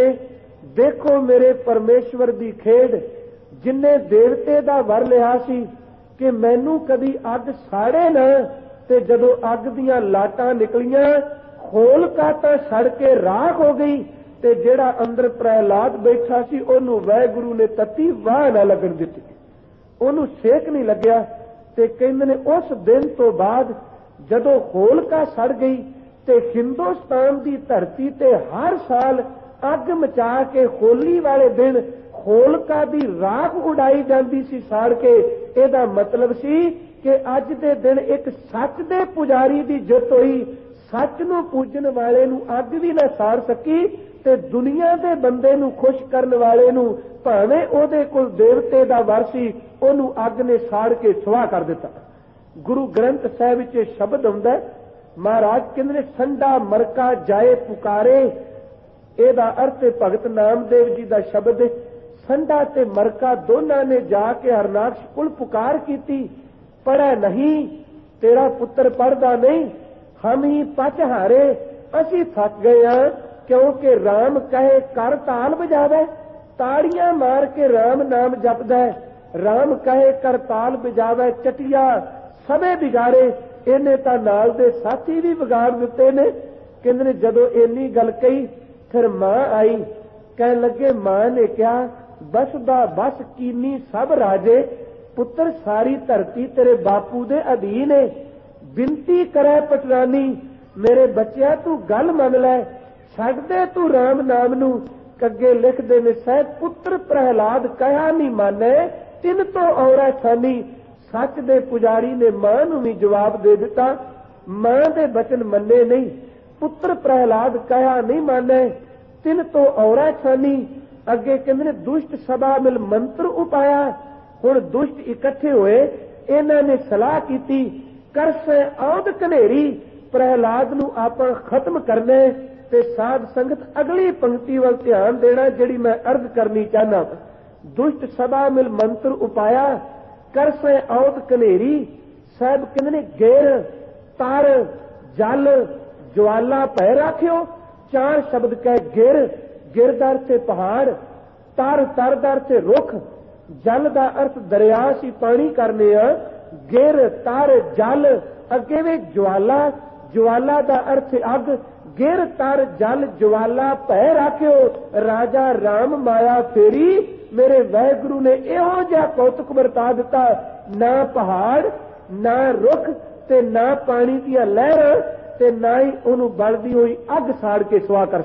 ਦੇਖੋ ਮੇਰੇ ਪਰਮੇਸ਼ਵਰ ਦੀ ਖੇਡ, ਜਿਨਨੇ ਦੇਵਤੇ ਦਾ ਵਰ ਲਿਆ ਸੀ ਕਿ ਮੈਨੂੰ ਕਦੀ ਅੱਗ ਸਾੜੇ ਨਾ, ਤੇ ਜਦੋਂ ਅੱਗ ਦੀਆਂ ਲਾਟਾਂ ਨਿਕਲੀਆਂ, ਹੋਲਕਾ ਤਾਂ ਸੜ ਕੇ ਰਾਖ ਹੋ ਗਈ, ਤੇ ਜਿਹੜਾ ਅੰਦਰ ਪ੍ਰਹਿਲਾਦ ਬੈਠਾ ਸੀ ਉਹਨੂੰ ਵਾਹਿਗੁਰੂ ਨੇ ਤੱਤੀ ਵਾਹ ਨਾ ਲੱਗਣ ਦਿੱਤੀ, ਉਹਨੂੰ ਸੇਕ ਨਹੀਂ ਲੱਗਿਆ। ਤੇ ਕਹਿੰਦੇ ਨੇ ਉਸ ਦਿਨ ਤੋਂ ਬਾਅਦ ਜਦੋਂ ਹੋਲਕਾ ਸੜ ਗਈ, ਤੇ ਹਿੰਦੁਸਤਾਨ ਦੀ ਧਰਤੀ ਤੇ ਹਰ ਸਾਲ ਅੱਗ ਮਚਾ ਕੇ ਹੋਲੀ ਵਾਲੇ ਦਿਨ ਹੋਲਕਾ ਦੀ ਰਾਖ ਉਡਾਈ ਜਾਂਦੀ ਸੀ ਸਾੜ ਕੇ। ਇਹਦਾ ਮਤਲਬ ਸੀ ਕਿ ਅੱਜ ਦੇ ਦਿਨ ਇੱਕ ਸੱਚ ਦੇ ਪੁਜਾਰੀ ਦੀ ਜਿੱਤ ਹੋਈ, ਸੱਚ ਨੂੰ ਪੂਜਣ ਵਾਲੇ ਨੂੰ ਅੱਗ ਵੀ ਨਾ ਸਾੜ ਸਕੀ, ਤੇ ਦੁਨੀਆ ਦੇ ਬੰਦੇ ਨੂੰ ਖੁਸ਼ ਕਰਨ ਵਾਲੇ ਨੂੰ, ਭਾਵੇਂ ਉਹਦੇ ਕੋਲ ਦੇਵਤੇ ਦਾ ਵਰ ਸੀ, ਉਹਨੂੰ ਅੱਗ ਨੇ ਸਾੜ ਕੇ ਸੁਆਹ ਕਰ ਦਿੱਤਾ। ਗੁਰੂ ਗ੍ਰੰਥ ਸਾਹਿਬ ਵਿੱਚ ਸ਼ਬਦ ਹੁੰਦਾ, ਮਹਾਰਾਜ ਕਹਿੰਦੇ ਨੇ ਸੰਡਾ ਮਰਕਾ ਜਾਏ ਪੁਕਾਰੇ, ਇਹਦਾ ਅਰਥ ਭਗਤ ਨਾਮਦੇਵ ਜੀ ਦਾ ਸ਼ਬਦ, ਸੰਡਾ ਤੇ ਮਰਕਾ ਦੋਨਾਂ ਨੇ ਜਾ ਕੇ ਹਰਨਾਕਸ਼ ਕੋਲ ਪੁਕਾਰ ਕੀਤੀ, ਪੜ੍ਹੈ ਨਹੀਂ, ਤੇਰਾ ਪੁੱਤਰ ਪੜ੍ਹਦਾ ਨਹੀਂ, ਹਮ ਹੀ ਪਚ ਹਾਰੇ, ਅਸੀਂ ਥੱਕ ਗਏ ਹਾਂ, ਕਿਉਂਕਿ ਰਾਮ ਕਹੇ ਕਰ ਤਾਲ ਵਜਾਵੇ, ਤਾੜੀਆਂ ਮਾਰ ਕੇ ਰਾਮ ਨਾਮ ਜਪਦਾ, ਰਾਮ ਕਹੇ ਕਰ ਤਾਲ ਵਜਾਵੇ, ਚਟਿਆ ਸਭੇ ਬਿਗਾੜੇ, ਇਹਨੇ ਤਾਂ ਨਾਲ ਦੇ ਸਾਥੀ ਵੀ ਵਿਗਾੜ ਦਿੱਤੇ ਨੇ। ਕਹਿੰਦੇ ਨੇ ਜਦੋਂ ਇੰਨੀ ਗੱਲ ਕਹੀ, ਫਿਰ ਮਾਂ ਆਈ, ਕਹਿਣ ਲੱਗੇ, ਮਾਂ ਨੇ ਕਿਹਾ, ਬਸ ਦਾ ਬਸ ਕੀਨੀ ਸਭ ਰਾਜੇ, ਪੁੱਤਰ ਸਾਰੀ ਧਰਤੀ ਤੇਰੇ ਬਾਪੂ ਦੇ ਅਧੀਨ ਹੈ, ਬਿਨਤੀ ਕਰੇ ਪਟਰਾਨੀ, ਮੇਰੇ ਬੱਚਿਆ ਤੂੰ ਗੱਲ ਮੰਨ ਲੈ, ਛੱਡ ਦੇ ਤੂੰ ਰਾਮ ਨਾਮ ਨੂੰ। ਅੱਗੇ ਲਿਖਦੇ ਨੇ ਸਾਹਿਬ, ਪੁੱਤਰ ਪ੍ਰਹਿਲਾਦ ਕਹਿਆ ਨਹੀਂ ਮਾਨੇ, ਤਿੰਨ ਤੋਂ ਔਰਾ ਛਾਨੀ। ਸੱਚ ਦੇ ਪੁਜਾਰੀ ਨੇ ਮਾਂ ਨੂੰ ਵੀ ਜਵਾਬ ਦੇ ਦਿੱਤਾ, ਮਾਂ ਦੇ ਬਚਨ ਮੰਨੇ ਨਹੀਂ, ਪੁੱਤਰ ਪ੍ਰਹਿਲਾਦ ਕਹਿਆ ਨਹੀਂ ਮਾਨੇ, ਤਿੰਨ ਤੋਂ ਔਰਾ ਛਾਨੀ। ਅੱਗੇ ਕਹਿੰਦੇ ਨੇ ਦੁਸ਼ਟ ਸਭਾ ਮਿਲ ਮੰਤਰ ਉਪਾਇਆ, ਹੁਣ ਦੁਸ਼ਟ ਇਕੱਠੇ ਹੋਏ, ਇਹਨਾਂ ਨੇ ਸਲਾਹ ਕੀਤੀ, ਕਰਸੇ ਔਦ ਕਨੇਰੀ, ਪ੍ਰਹਿਲਾਦ ਨੂੰ ਆਪਾਂ ਖਤਮ ਕਰਨਾ। ਤੇ ਸਾਧ ਸੰਗਤ ਅਗਲੀ ਪੰਕਤੀ ਵੱਲ ਧਿਆਨ ਦੇਣਾ, ਜਿਹੜੀ ਮੈਂ ਅਰਜ਼ ਕਰਨੀ ਚਾਹਨਾ। ਦੁਸ਼ਟ ਸਭਾ ਮਿਲ ਮੰਤਰ ਉਪਾਇਆ, ਕਰਸੇ ਔਦ ਕਨੇਰੀ। ਸਾਹਿਬ ਕਹਿੰਦੇ ਨੇ ਗੇਰ, ਤਰ, ਜਲ, ਜਵਾਲਾ ਭੈ ਰਾਖਿਓ। ਚਾਰ ਸ਼ਬਦ ਕਹੇ, ਗਿਰ, ਗਿਰ ਦਾ ਅਰਥ ਹੈ ਪਹਾੜ, ਤਰ, ਤਰ ਦਾ ਅਰਥ ਹੈ ਰੁੱਖ, ਜਲ ਦਾ ਅਰਥ ਦਰਿਆ ਸੀ ਪਾਣੀ ਕਰਨੇ ਆ, ਗਿਰ, ਤਰ, ਜਲ। ਅੱਗੇ ਵੀ ਜਵਾਲਾ, ਜਵਾਲਾ ਦਾ ਅਰਥ ਹੈ ਅੱਗ, ਗਿਰ, ਤਰ, ਜਲ, ਜਵਾਲਾ ਭੈ ਰਾਖਿਓ, ਰਾਜਾ ਰਾਮ ਮਾਇਆ ਫੇਰੀ। ਮੇਰੇ ਵਾਹਿਗੁਰੂ ਨੇ ਇਹੋ ਜਿਹਾ ਕੌਤਕ ਵਰਤਾ ਦਿੱਤਾ, ਨਾ ਪਹਾੜ, ਨਾ ਰੁੱਖ, ਤੇ ਨਾ ਪਾਣੀ ਦੀਆਂ ਲਹਿਰਾਂ, ਤੇ ਨਾ ਹੀ ਉਹਨੂੰ ਬਲਦੀ ਹੋਈ ਅੱਗ ਸਾੜ ਕੇ ਸੁਆਹ ਕਰ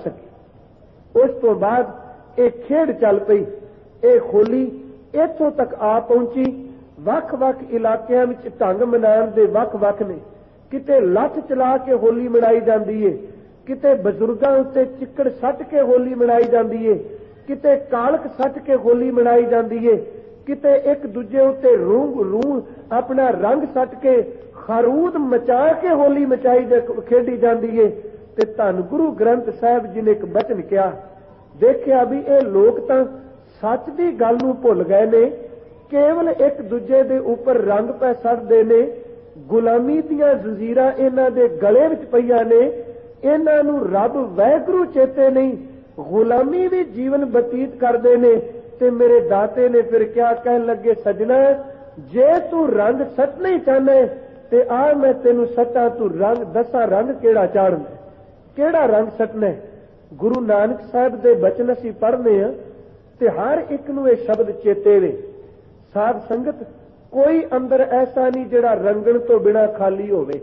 ਸਕੇ। ਉਸ ਤੋਂ ਬਾਅਦ ਇਹ ਖੇਡ ਚੱਲ ਪਈ, ਇਹ ਹੋਲੀ ਇੱਥੋਂ ਤੱਕ ਆ ਪਹੁੰਚੀ। ਵੱਖ-ਵੱਖ ਇਲਾਕਿਆਂ ਵਿੱਚ ਢੰਗ ਮਨਾਉਣ ਦੇ ਵੱਖ-ਵੱਖ ਨੇ, ਕਿਤੇ ਲੱਠ ਚਲਾ ਕੇ ਹੋਲੀ ਮਨਾਈ ਜਾਂਦੀ ਏ, ਕਿਤੇ ਬਜ਼ੁਰਗਾਂ ਉੱਤੇ ਚਿੱਕੜ ਸੱਟ ਕੇ ਹੋਲੀ ਮਨਾਈ ਜਾਂਦੀ ਏ, ਕਿਤੇ ਕਾਲਕ ਸੱਟ ਕੇ ਹੋਲੀ ਮਨਾਈ ਜਾਂਦੀ ਏ, ਕਿਤੇ ਇੱਕ ਦੂਜੇ ਉੱਤੇ ਰੂਹ ਰੂਹ ਆਪਣਾ ਰੰਗ ਸੱਟ ਕੇ ਖਰੂਦ ਮਚਾ ਕੇ ਹੋਲੀ ਮਚਾਈ ਖੇਡੀ ਜਾਂਦੀ ਏ। ਤੇ ਧੰਨ ਗੁਰੂ ਗ੍ਰੰਥ ਸਾਹਿਬ ਜੀ ਨੇ ਇੱਕ ਬਚਨ ਕਿਹਾ, ਦੇਖਿਆ ਵੀ ਇਹ ਲੋਕ ਤਾਂ ਸੱਚ ਦੀ ਗੱਲ ਨੂੰ ਭੁੱਲ ਗਏ ਨੇ, ਕੇਵਲ ਇੱਕ ਦੂਜੇ ਦੇ ਉੱਪਰ ਰੰਗ ਪੈ ਸੱਟਦੇ ਨੇ, ਗੁਲਾਮੀ ਦੀਆਂ ਜ਼ੰਜੀਰਾਂ ਇਹਨਾਂ ਦੇ ਗਲੇ ਵਿੱਚ ਪਈਆਂ ਨੇ, ਇਹਨਾਂ ਨੂੰ ਰੱਬ ਵਾਹਿਗੁਰੂ ਚੇਤੇ ਨਹੀਂ, ਗੁਲਾਮੀ ਵੀ ਜੀਵਨ ਬਤੀਤ ਕਰਦੇ ਨੇ। ਤੇ ਮੇਰੇ ਦਾਤੇ ਨੇ ਫਿਰ ਕਿਹਾ, ਕਹਿਣ ਲੱਗੇ, ਸਜਣਾ ਜੇ ਤੂੰ ਰੰਗ ਸੱਟਣਾ ਹੀ ਚਾਹਨਾ ਤੇ ਆ ਮੈਂ ਤੈਨੂੰ ਸੱਟਾਂ, ਤੂੰ ਰੰਗ ਦੱਸਾਂ ਰੰਗ ਕਿਹੜਾ ਚਾੜਨਾ, ਕਿਹੜਾ ਰੰਗ ਸੱਟਣਾ। ਗੁਰੂ ਨਾਨਕ ਸਾਹਿਬ ਦੇ ਬਚਨ ਅਸੀਂ ਪੜ੍ਹਨੇ ਆ ਤੇ ਹਰ ਇੱਕ ਨੂੰ ਇਹ ਸ਼ਬਦ ਚੇਤੇ ਵੇ। ਸਾਧ ਸੰਗਤ, ਕੋਈ ਅੰਦਰ ਐਸਾ ਨਹੀਂ ਜਿਹੜਾ ਰੰਗਣ ਤੋਂ ਬਿਨਾਂ ਖਾਲੀ ਹੋਵੇ,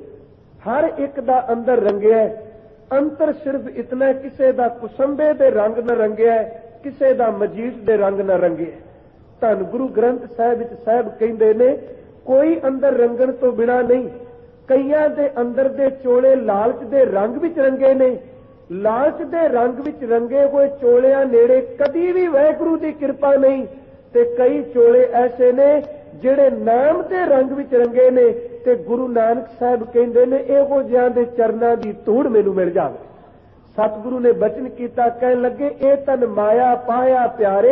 ਹਰ ਇੱਕ ਦਾ ਅੰਦਰ ਰੰਗਿਆ। ਅੰਤਰ ਸਿਰਫ ਇਤਨਾ, ਕਿਸੇ ਦਾ ਕੁਸੰਬੇ ਦੇ ਰੰਗ ਨਾਲ ਰੰਗਿਆ, ਕਿਸੇ ਦਾ ਮਜੀਠ ਦੇ ਰੰਗ ਨਾਲ ਰੰਗਿਆ। ਧੰਨ ਗੁਰੂ ਗ੍ਰੰਥ ਸਾਹਿਬ ਵਿੱਚ ਸਾਹਿਬ ਕਹਿੰਦੇ ਨੇ, ਕੋਈ ਅੰਦਰ ਰੰਗਣ ਤੋਂ ਬਿਨਾਂ ਨਹੀਂ। ਕਈਆਂ ਦੇ ਅੰਦਰ ਦੇ ਚੋਲੇ ਲਾਲਚ ਦੇ ਰੰਗ ਵਿੱਚ ਰੰਗੇ ਨੇ, ਲਾਲਚ ਦੇ ਰੰਗ ਵਿੱਚ ਰੰਗੇ ਹੋਏ ਚੋਲਿਆਂ ਨੇੜੇ ਕਦੀ ਵੀ ਵਾਹਿਗੁਰੂ ਦੀ ਕਿਰਪਾ ਨਹੀਂ। ਤੇ ਕਈ ਚੋਲੇ ਐਸੇ ਨੇ ਜਿਹੜੇ ਨਾਮ ਦੇ ਰੰਗ ਵਿੱਚ ਰੰਗੇ ਨੇ, ਤੇ ਗੁਰੂ ਨਾਨਕ ਸਾਹਿਬ ਕਹਿੰਦੇ ਨੇ, ਇਹੋ ਜਿਹਾਂ ਦੇ ਚਰਨਾਂ ਦੀ ਧੂੜ ਮੈਨੂੰ ਮਿਲ ਜਾਵੇ। सतगुरु ने बचन किया, कह लगे ए तन माया पाया प्यारे,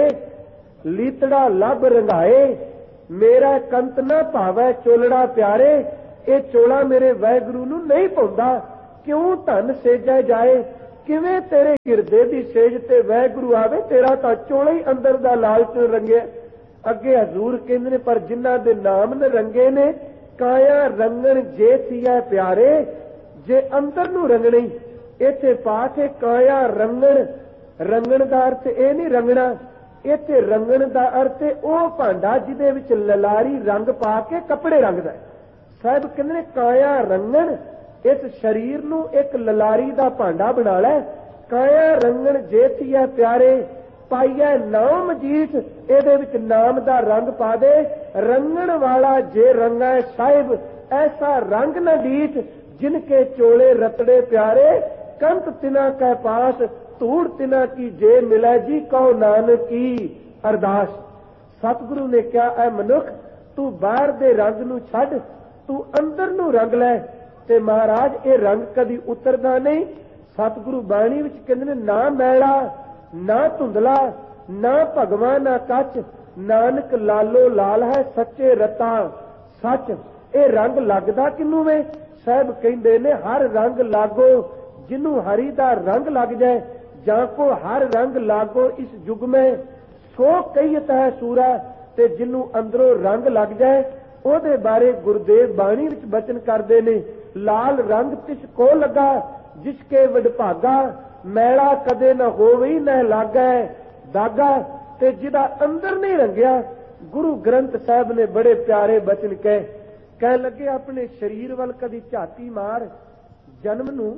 लीतड़ा लब रंगाए, मेरा कंत ना भावै चोलड़ा प्यारे। ये चोला मेरे वाहिगुरु नूं नहीं पाउंदा, क्यों धन सेजा जाए, किवें तेरे हिरदे दी सेज ते वाहिगुरु आवे, तेरा तां चोला ही अंदर दा लालच रंगे। अगे हजूर कहंदे ने, पर जिन्हां दे नाम न रंगे ने, काया रंगण जे थिया प्यारे, जे अंदर नूं रंगणी। इत्थे पाठ है काया रंगण, रंगण दा अर्थ ये नहीं रंगना, इत्थे रंगण दा अर्थ ओह भांडा जिहदे विच ललारी रंग पा के कपड़े रंगदा है। साहिब कहंदे ने काया रंगण, इस शरीर नूं एक ललारी दा भांडा बना लै। काया रंगण जे थिया प्यारे, पाइया नाम जीत, इहदे विच नाम दा रंग पा दे। रंगण वाला जे रंगा है साहिब, ऐसा रंग न दीठ, जिनके चोले रतड़े प्यारे, कंत तिना कै पास, धूड़ तिना की जे मिलै जी, कहो नानक की अरदास। सतगुरु ने कहा, ऐ मनुख तू बाहर दे रंग नूं छड्ड, तू अंदर नूं रंग लै। ते महाराज ये रंग कदी उतरदा नहीं। सतगुरु बाणी विच कहंदे ने, ना मैला ना धुंधला, ना भगवा ना कच, नानक लालो लाल है सच्चे रता सच। ये रंग लगदा किनू वे? साहब कहंदे ने, हर रंग लागो जिन्नू हरि दा रंग लग जाए, जां को हर रंग लागो इस युग में, सो कहीत है सूरा। ते जिन्नू अंदरों रंग लग जाए, ओदे बारे गुरुदेव बाणी विच बचन करदे ने, लाल रंग तिस को लगा, जिसके वडभागा, मैला कदे न होवई न लागै दागा। ते जिदा अंदर नहीं रंगिया, गुरु ग्रंथ साहब ने बड़े प्यारे बचन कहे, कह लगे अपने शरीर वल कदी झाती मार, जन्म नूं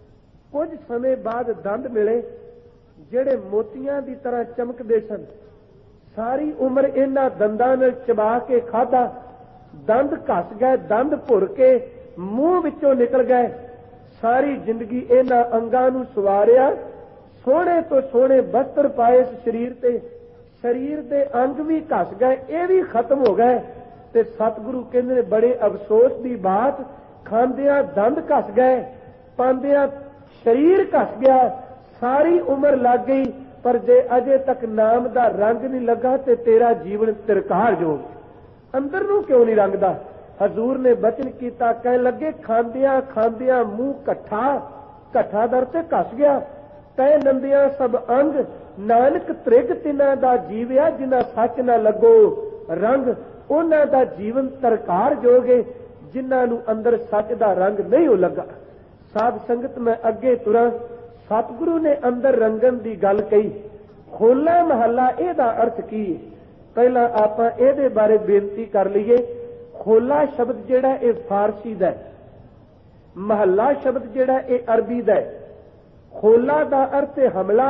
कुछ समय बाद दंद मिले ਜਿਹੜੇ ਮੋਤੀਆਂ ਦੀ ਤਰ੍ਹਾਂ ਚਮਕਦੇ ਸਨ। ਸਾਰੀ ਉਮਰ ਇਹਨਾਂ ਦੰਦਾਂ ਨਾਲ ਚਬਾ ਕੇ ਖਾਧਾ, ਦੰਦ ਘਸ ਗਏ, ਦੰਦ ਭੁਰ ਕੇ ਮੂੰਹ ਵਿੱਚੋਂ ਨਿਕਲ ਗਏ। ਸਾਰੀ ਜ਼ਿੰਦਗੀ ਇਹਨਾਂ ਅੰਗਾਂ ਨੂੰ ਸਵਾਰਿਆ, ਸੋਹਣੇ ਤੋਂ ਸੋਹਣੇ ਬਸਤਰ ਪਾਏ ਇਸ ਸਰੀਰ ਤੇ, ਸਰੀਰ ਦੇ ਅੰਗ ਵੀ ਘਸ ਗਏ, ਇਹ ਵੀ ਖਤਮ ਹੋ ਗਏ। ਤੇ ਸਤਿਗੁਰੂ ਕਹਿੰਦੇ ਨੇ, ਬੜੇ ਅਫਸੋਸ ਦੀ ਬਾਤ, ਖਾਂਦਿਆਂ ਦੰਦ ਘਸ ਗਏ, ਪਾਉਂਦਿਆਂ ਸਰੀਰ ਘਸ ਗਿਆ, सारी उम्र लग गई, पर जे अजे तक नाम दा रंग नहीं लगा ते तेरा जीवन तिरकार जो अंदर नूं क्यों नहीं रंगदा। हजूर ने बचन किया, कह लगे खांदियां खांदियां मुंह कट्ठा, कट्ठा दर ते घस गया, तै नंदियां सब अंग, नानक त्रिग तिना दा जीविया, जिन्ना सच ना लगो रंग, उन्हां दा जीवन तिरकार जोगे, जिन्हां नूं अंदर सच दा रंग नहीं हो लगा। साध संगत मैं अगे तुरां, सतगुरु ने अंदर रंगन की गल कही। खोला महला एदा अर्थ की है? पहला आपां एदे बारे बेनती कर लीए। खोला शब्द जिहड़ा ये फारसी दा है, महला शब्द जिहड़ा ये अरबी दा है। खोला दा अर्थ है हमला,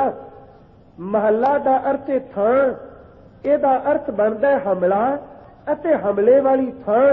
महला दा अर्थ है थां। एदा अर्थ बनदा है हमला अते हमले वाली थां,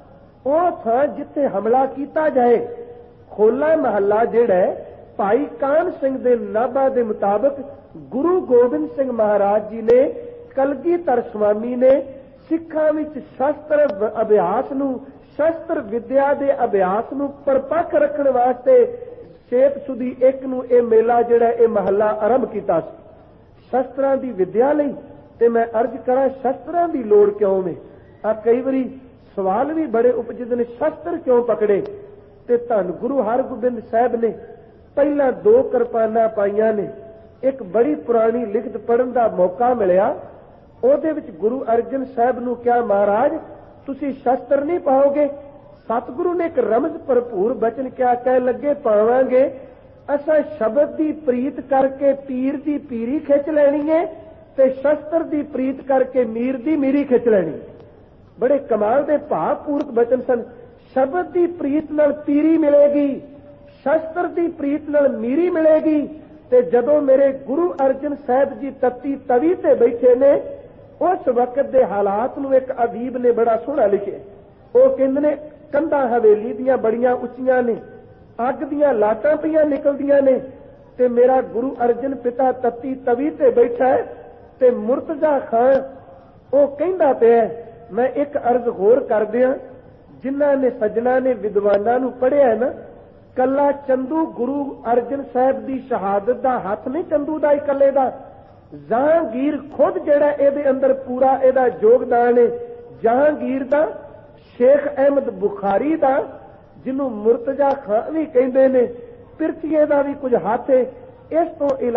ओह थां जिथे हमला कीता जाए। खोला महला जिहड़ा है, भाई कान सिंह दे नाभा दे मुताबिक गुरु गोबिंद सिंह महाराज जी ने, कलगीधर स्वामी ने सिखां विच शस्त्र अभ्यास नूं, शस्त्र विद्या दे अभ्यास नूं परपक्ष रखण वास्ते छेत सुदी एक नूं ये मेला जिहड़ा ये महला आरंभ कीता सी शस्त्रां दी विद्या लई। ते मैं अर्ज करां, शस्त्रां दी लोड़ क्यों वे? आ कई वारी सवाल भी बड़े उपजदे ने, शस्त्र क्यों पकड़े? ते धन गुरु हरगोबिंद साहब ने पहला दो किरपाना पाइया ने। एक बड़ी पुरानी लिखत पढ़न का मौका मिलिया, ਉਹਦੇ ਵਿੱਚ गुरु अर्जन साहब नूं क्या, महाराज तुसी शस्त्र नहीं पाओगे? सतगुरु ने एक रमज भरपूर बचन क्या, कह लगे पावांगे, असां शब्द की प्रीत करके पीर की पीरी खिंच लैनी है, ते शस्त्र की प्रीत करके मीर की मीरी खिंच लैनी। बड़े कमाल के भावपूर्वक बचन सन। शब्द की प्रीत नाल पीरी मिलेगी, शस्त्र की प्रीत नाल मीरी मिलेगी। ते जदों मेरे गुरु अर्जन साहब जी तत्ती तवी ते बैठे ने, उस वक्त दे हालात नूं एक अदीब ने बड़ा सोहना लिखे। वो कहंदे ने, कंधां हवेली दियां बड़ियां उच्चियां ने, अग दियां लाटां पईयां निकलदियां ने, ते मेरा गुरु अर्जन पिता तत्ती तवी ते बैठा है, ते मुर्तजा खां वो कहंदा पिया, मैं एक अर्ज होर कर दियां, जिन्हां ने सज्जणा ने विद्वानां नूं पढ़िया है ना, ਕੱਲਾ ਚੰਦੂ ਗੁਰੂ ਅਰਜਨ ਸਾਹਿਬ ਦੀ ਸ਼ਹਾਦਤ ਦਾ ਹੱਥ ਨਹੀਂ ਚੰਦੂ ਦਾ ਇਕੱਲੇ ਦਾ, ਜਹਾਂਗੀਰ ਖੁਦ ਜਿਹੜਾ ਇਹਦੇ ਅੰਦਰ ਪੂਰਾ ਇਹਦਾ ਯੋਗਦਾਨ ਹੈ। ਜਹਾਂਗੀਰ ਦਾ, ਸ਼ੇਖ ਅਹਿਮਦ ਬੁਖਾਰੀ ਦਾ, ਜਿਹਨੂੰ ਮੁਰਤਜ਼ਾ ਖਾਨ ਵੀ ਕਹਿੰਦੇ ਨੇ, ਪਿਰਚੀਏ ਦਾ ਵੀ ਕੁਝ ਹੱਥ ਹੈ। ਇਸ ਤੋਂ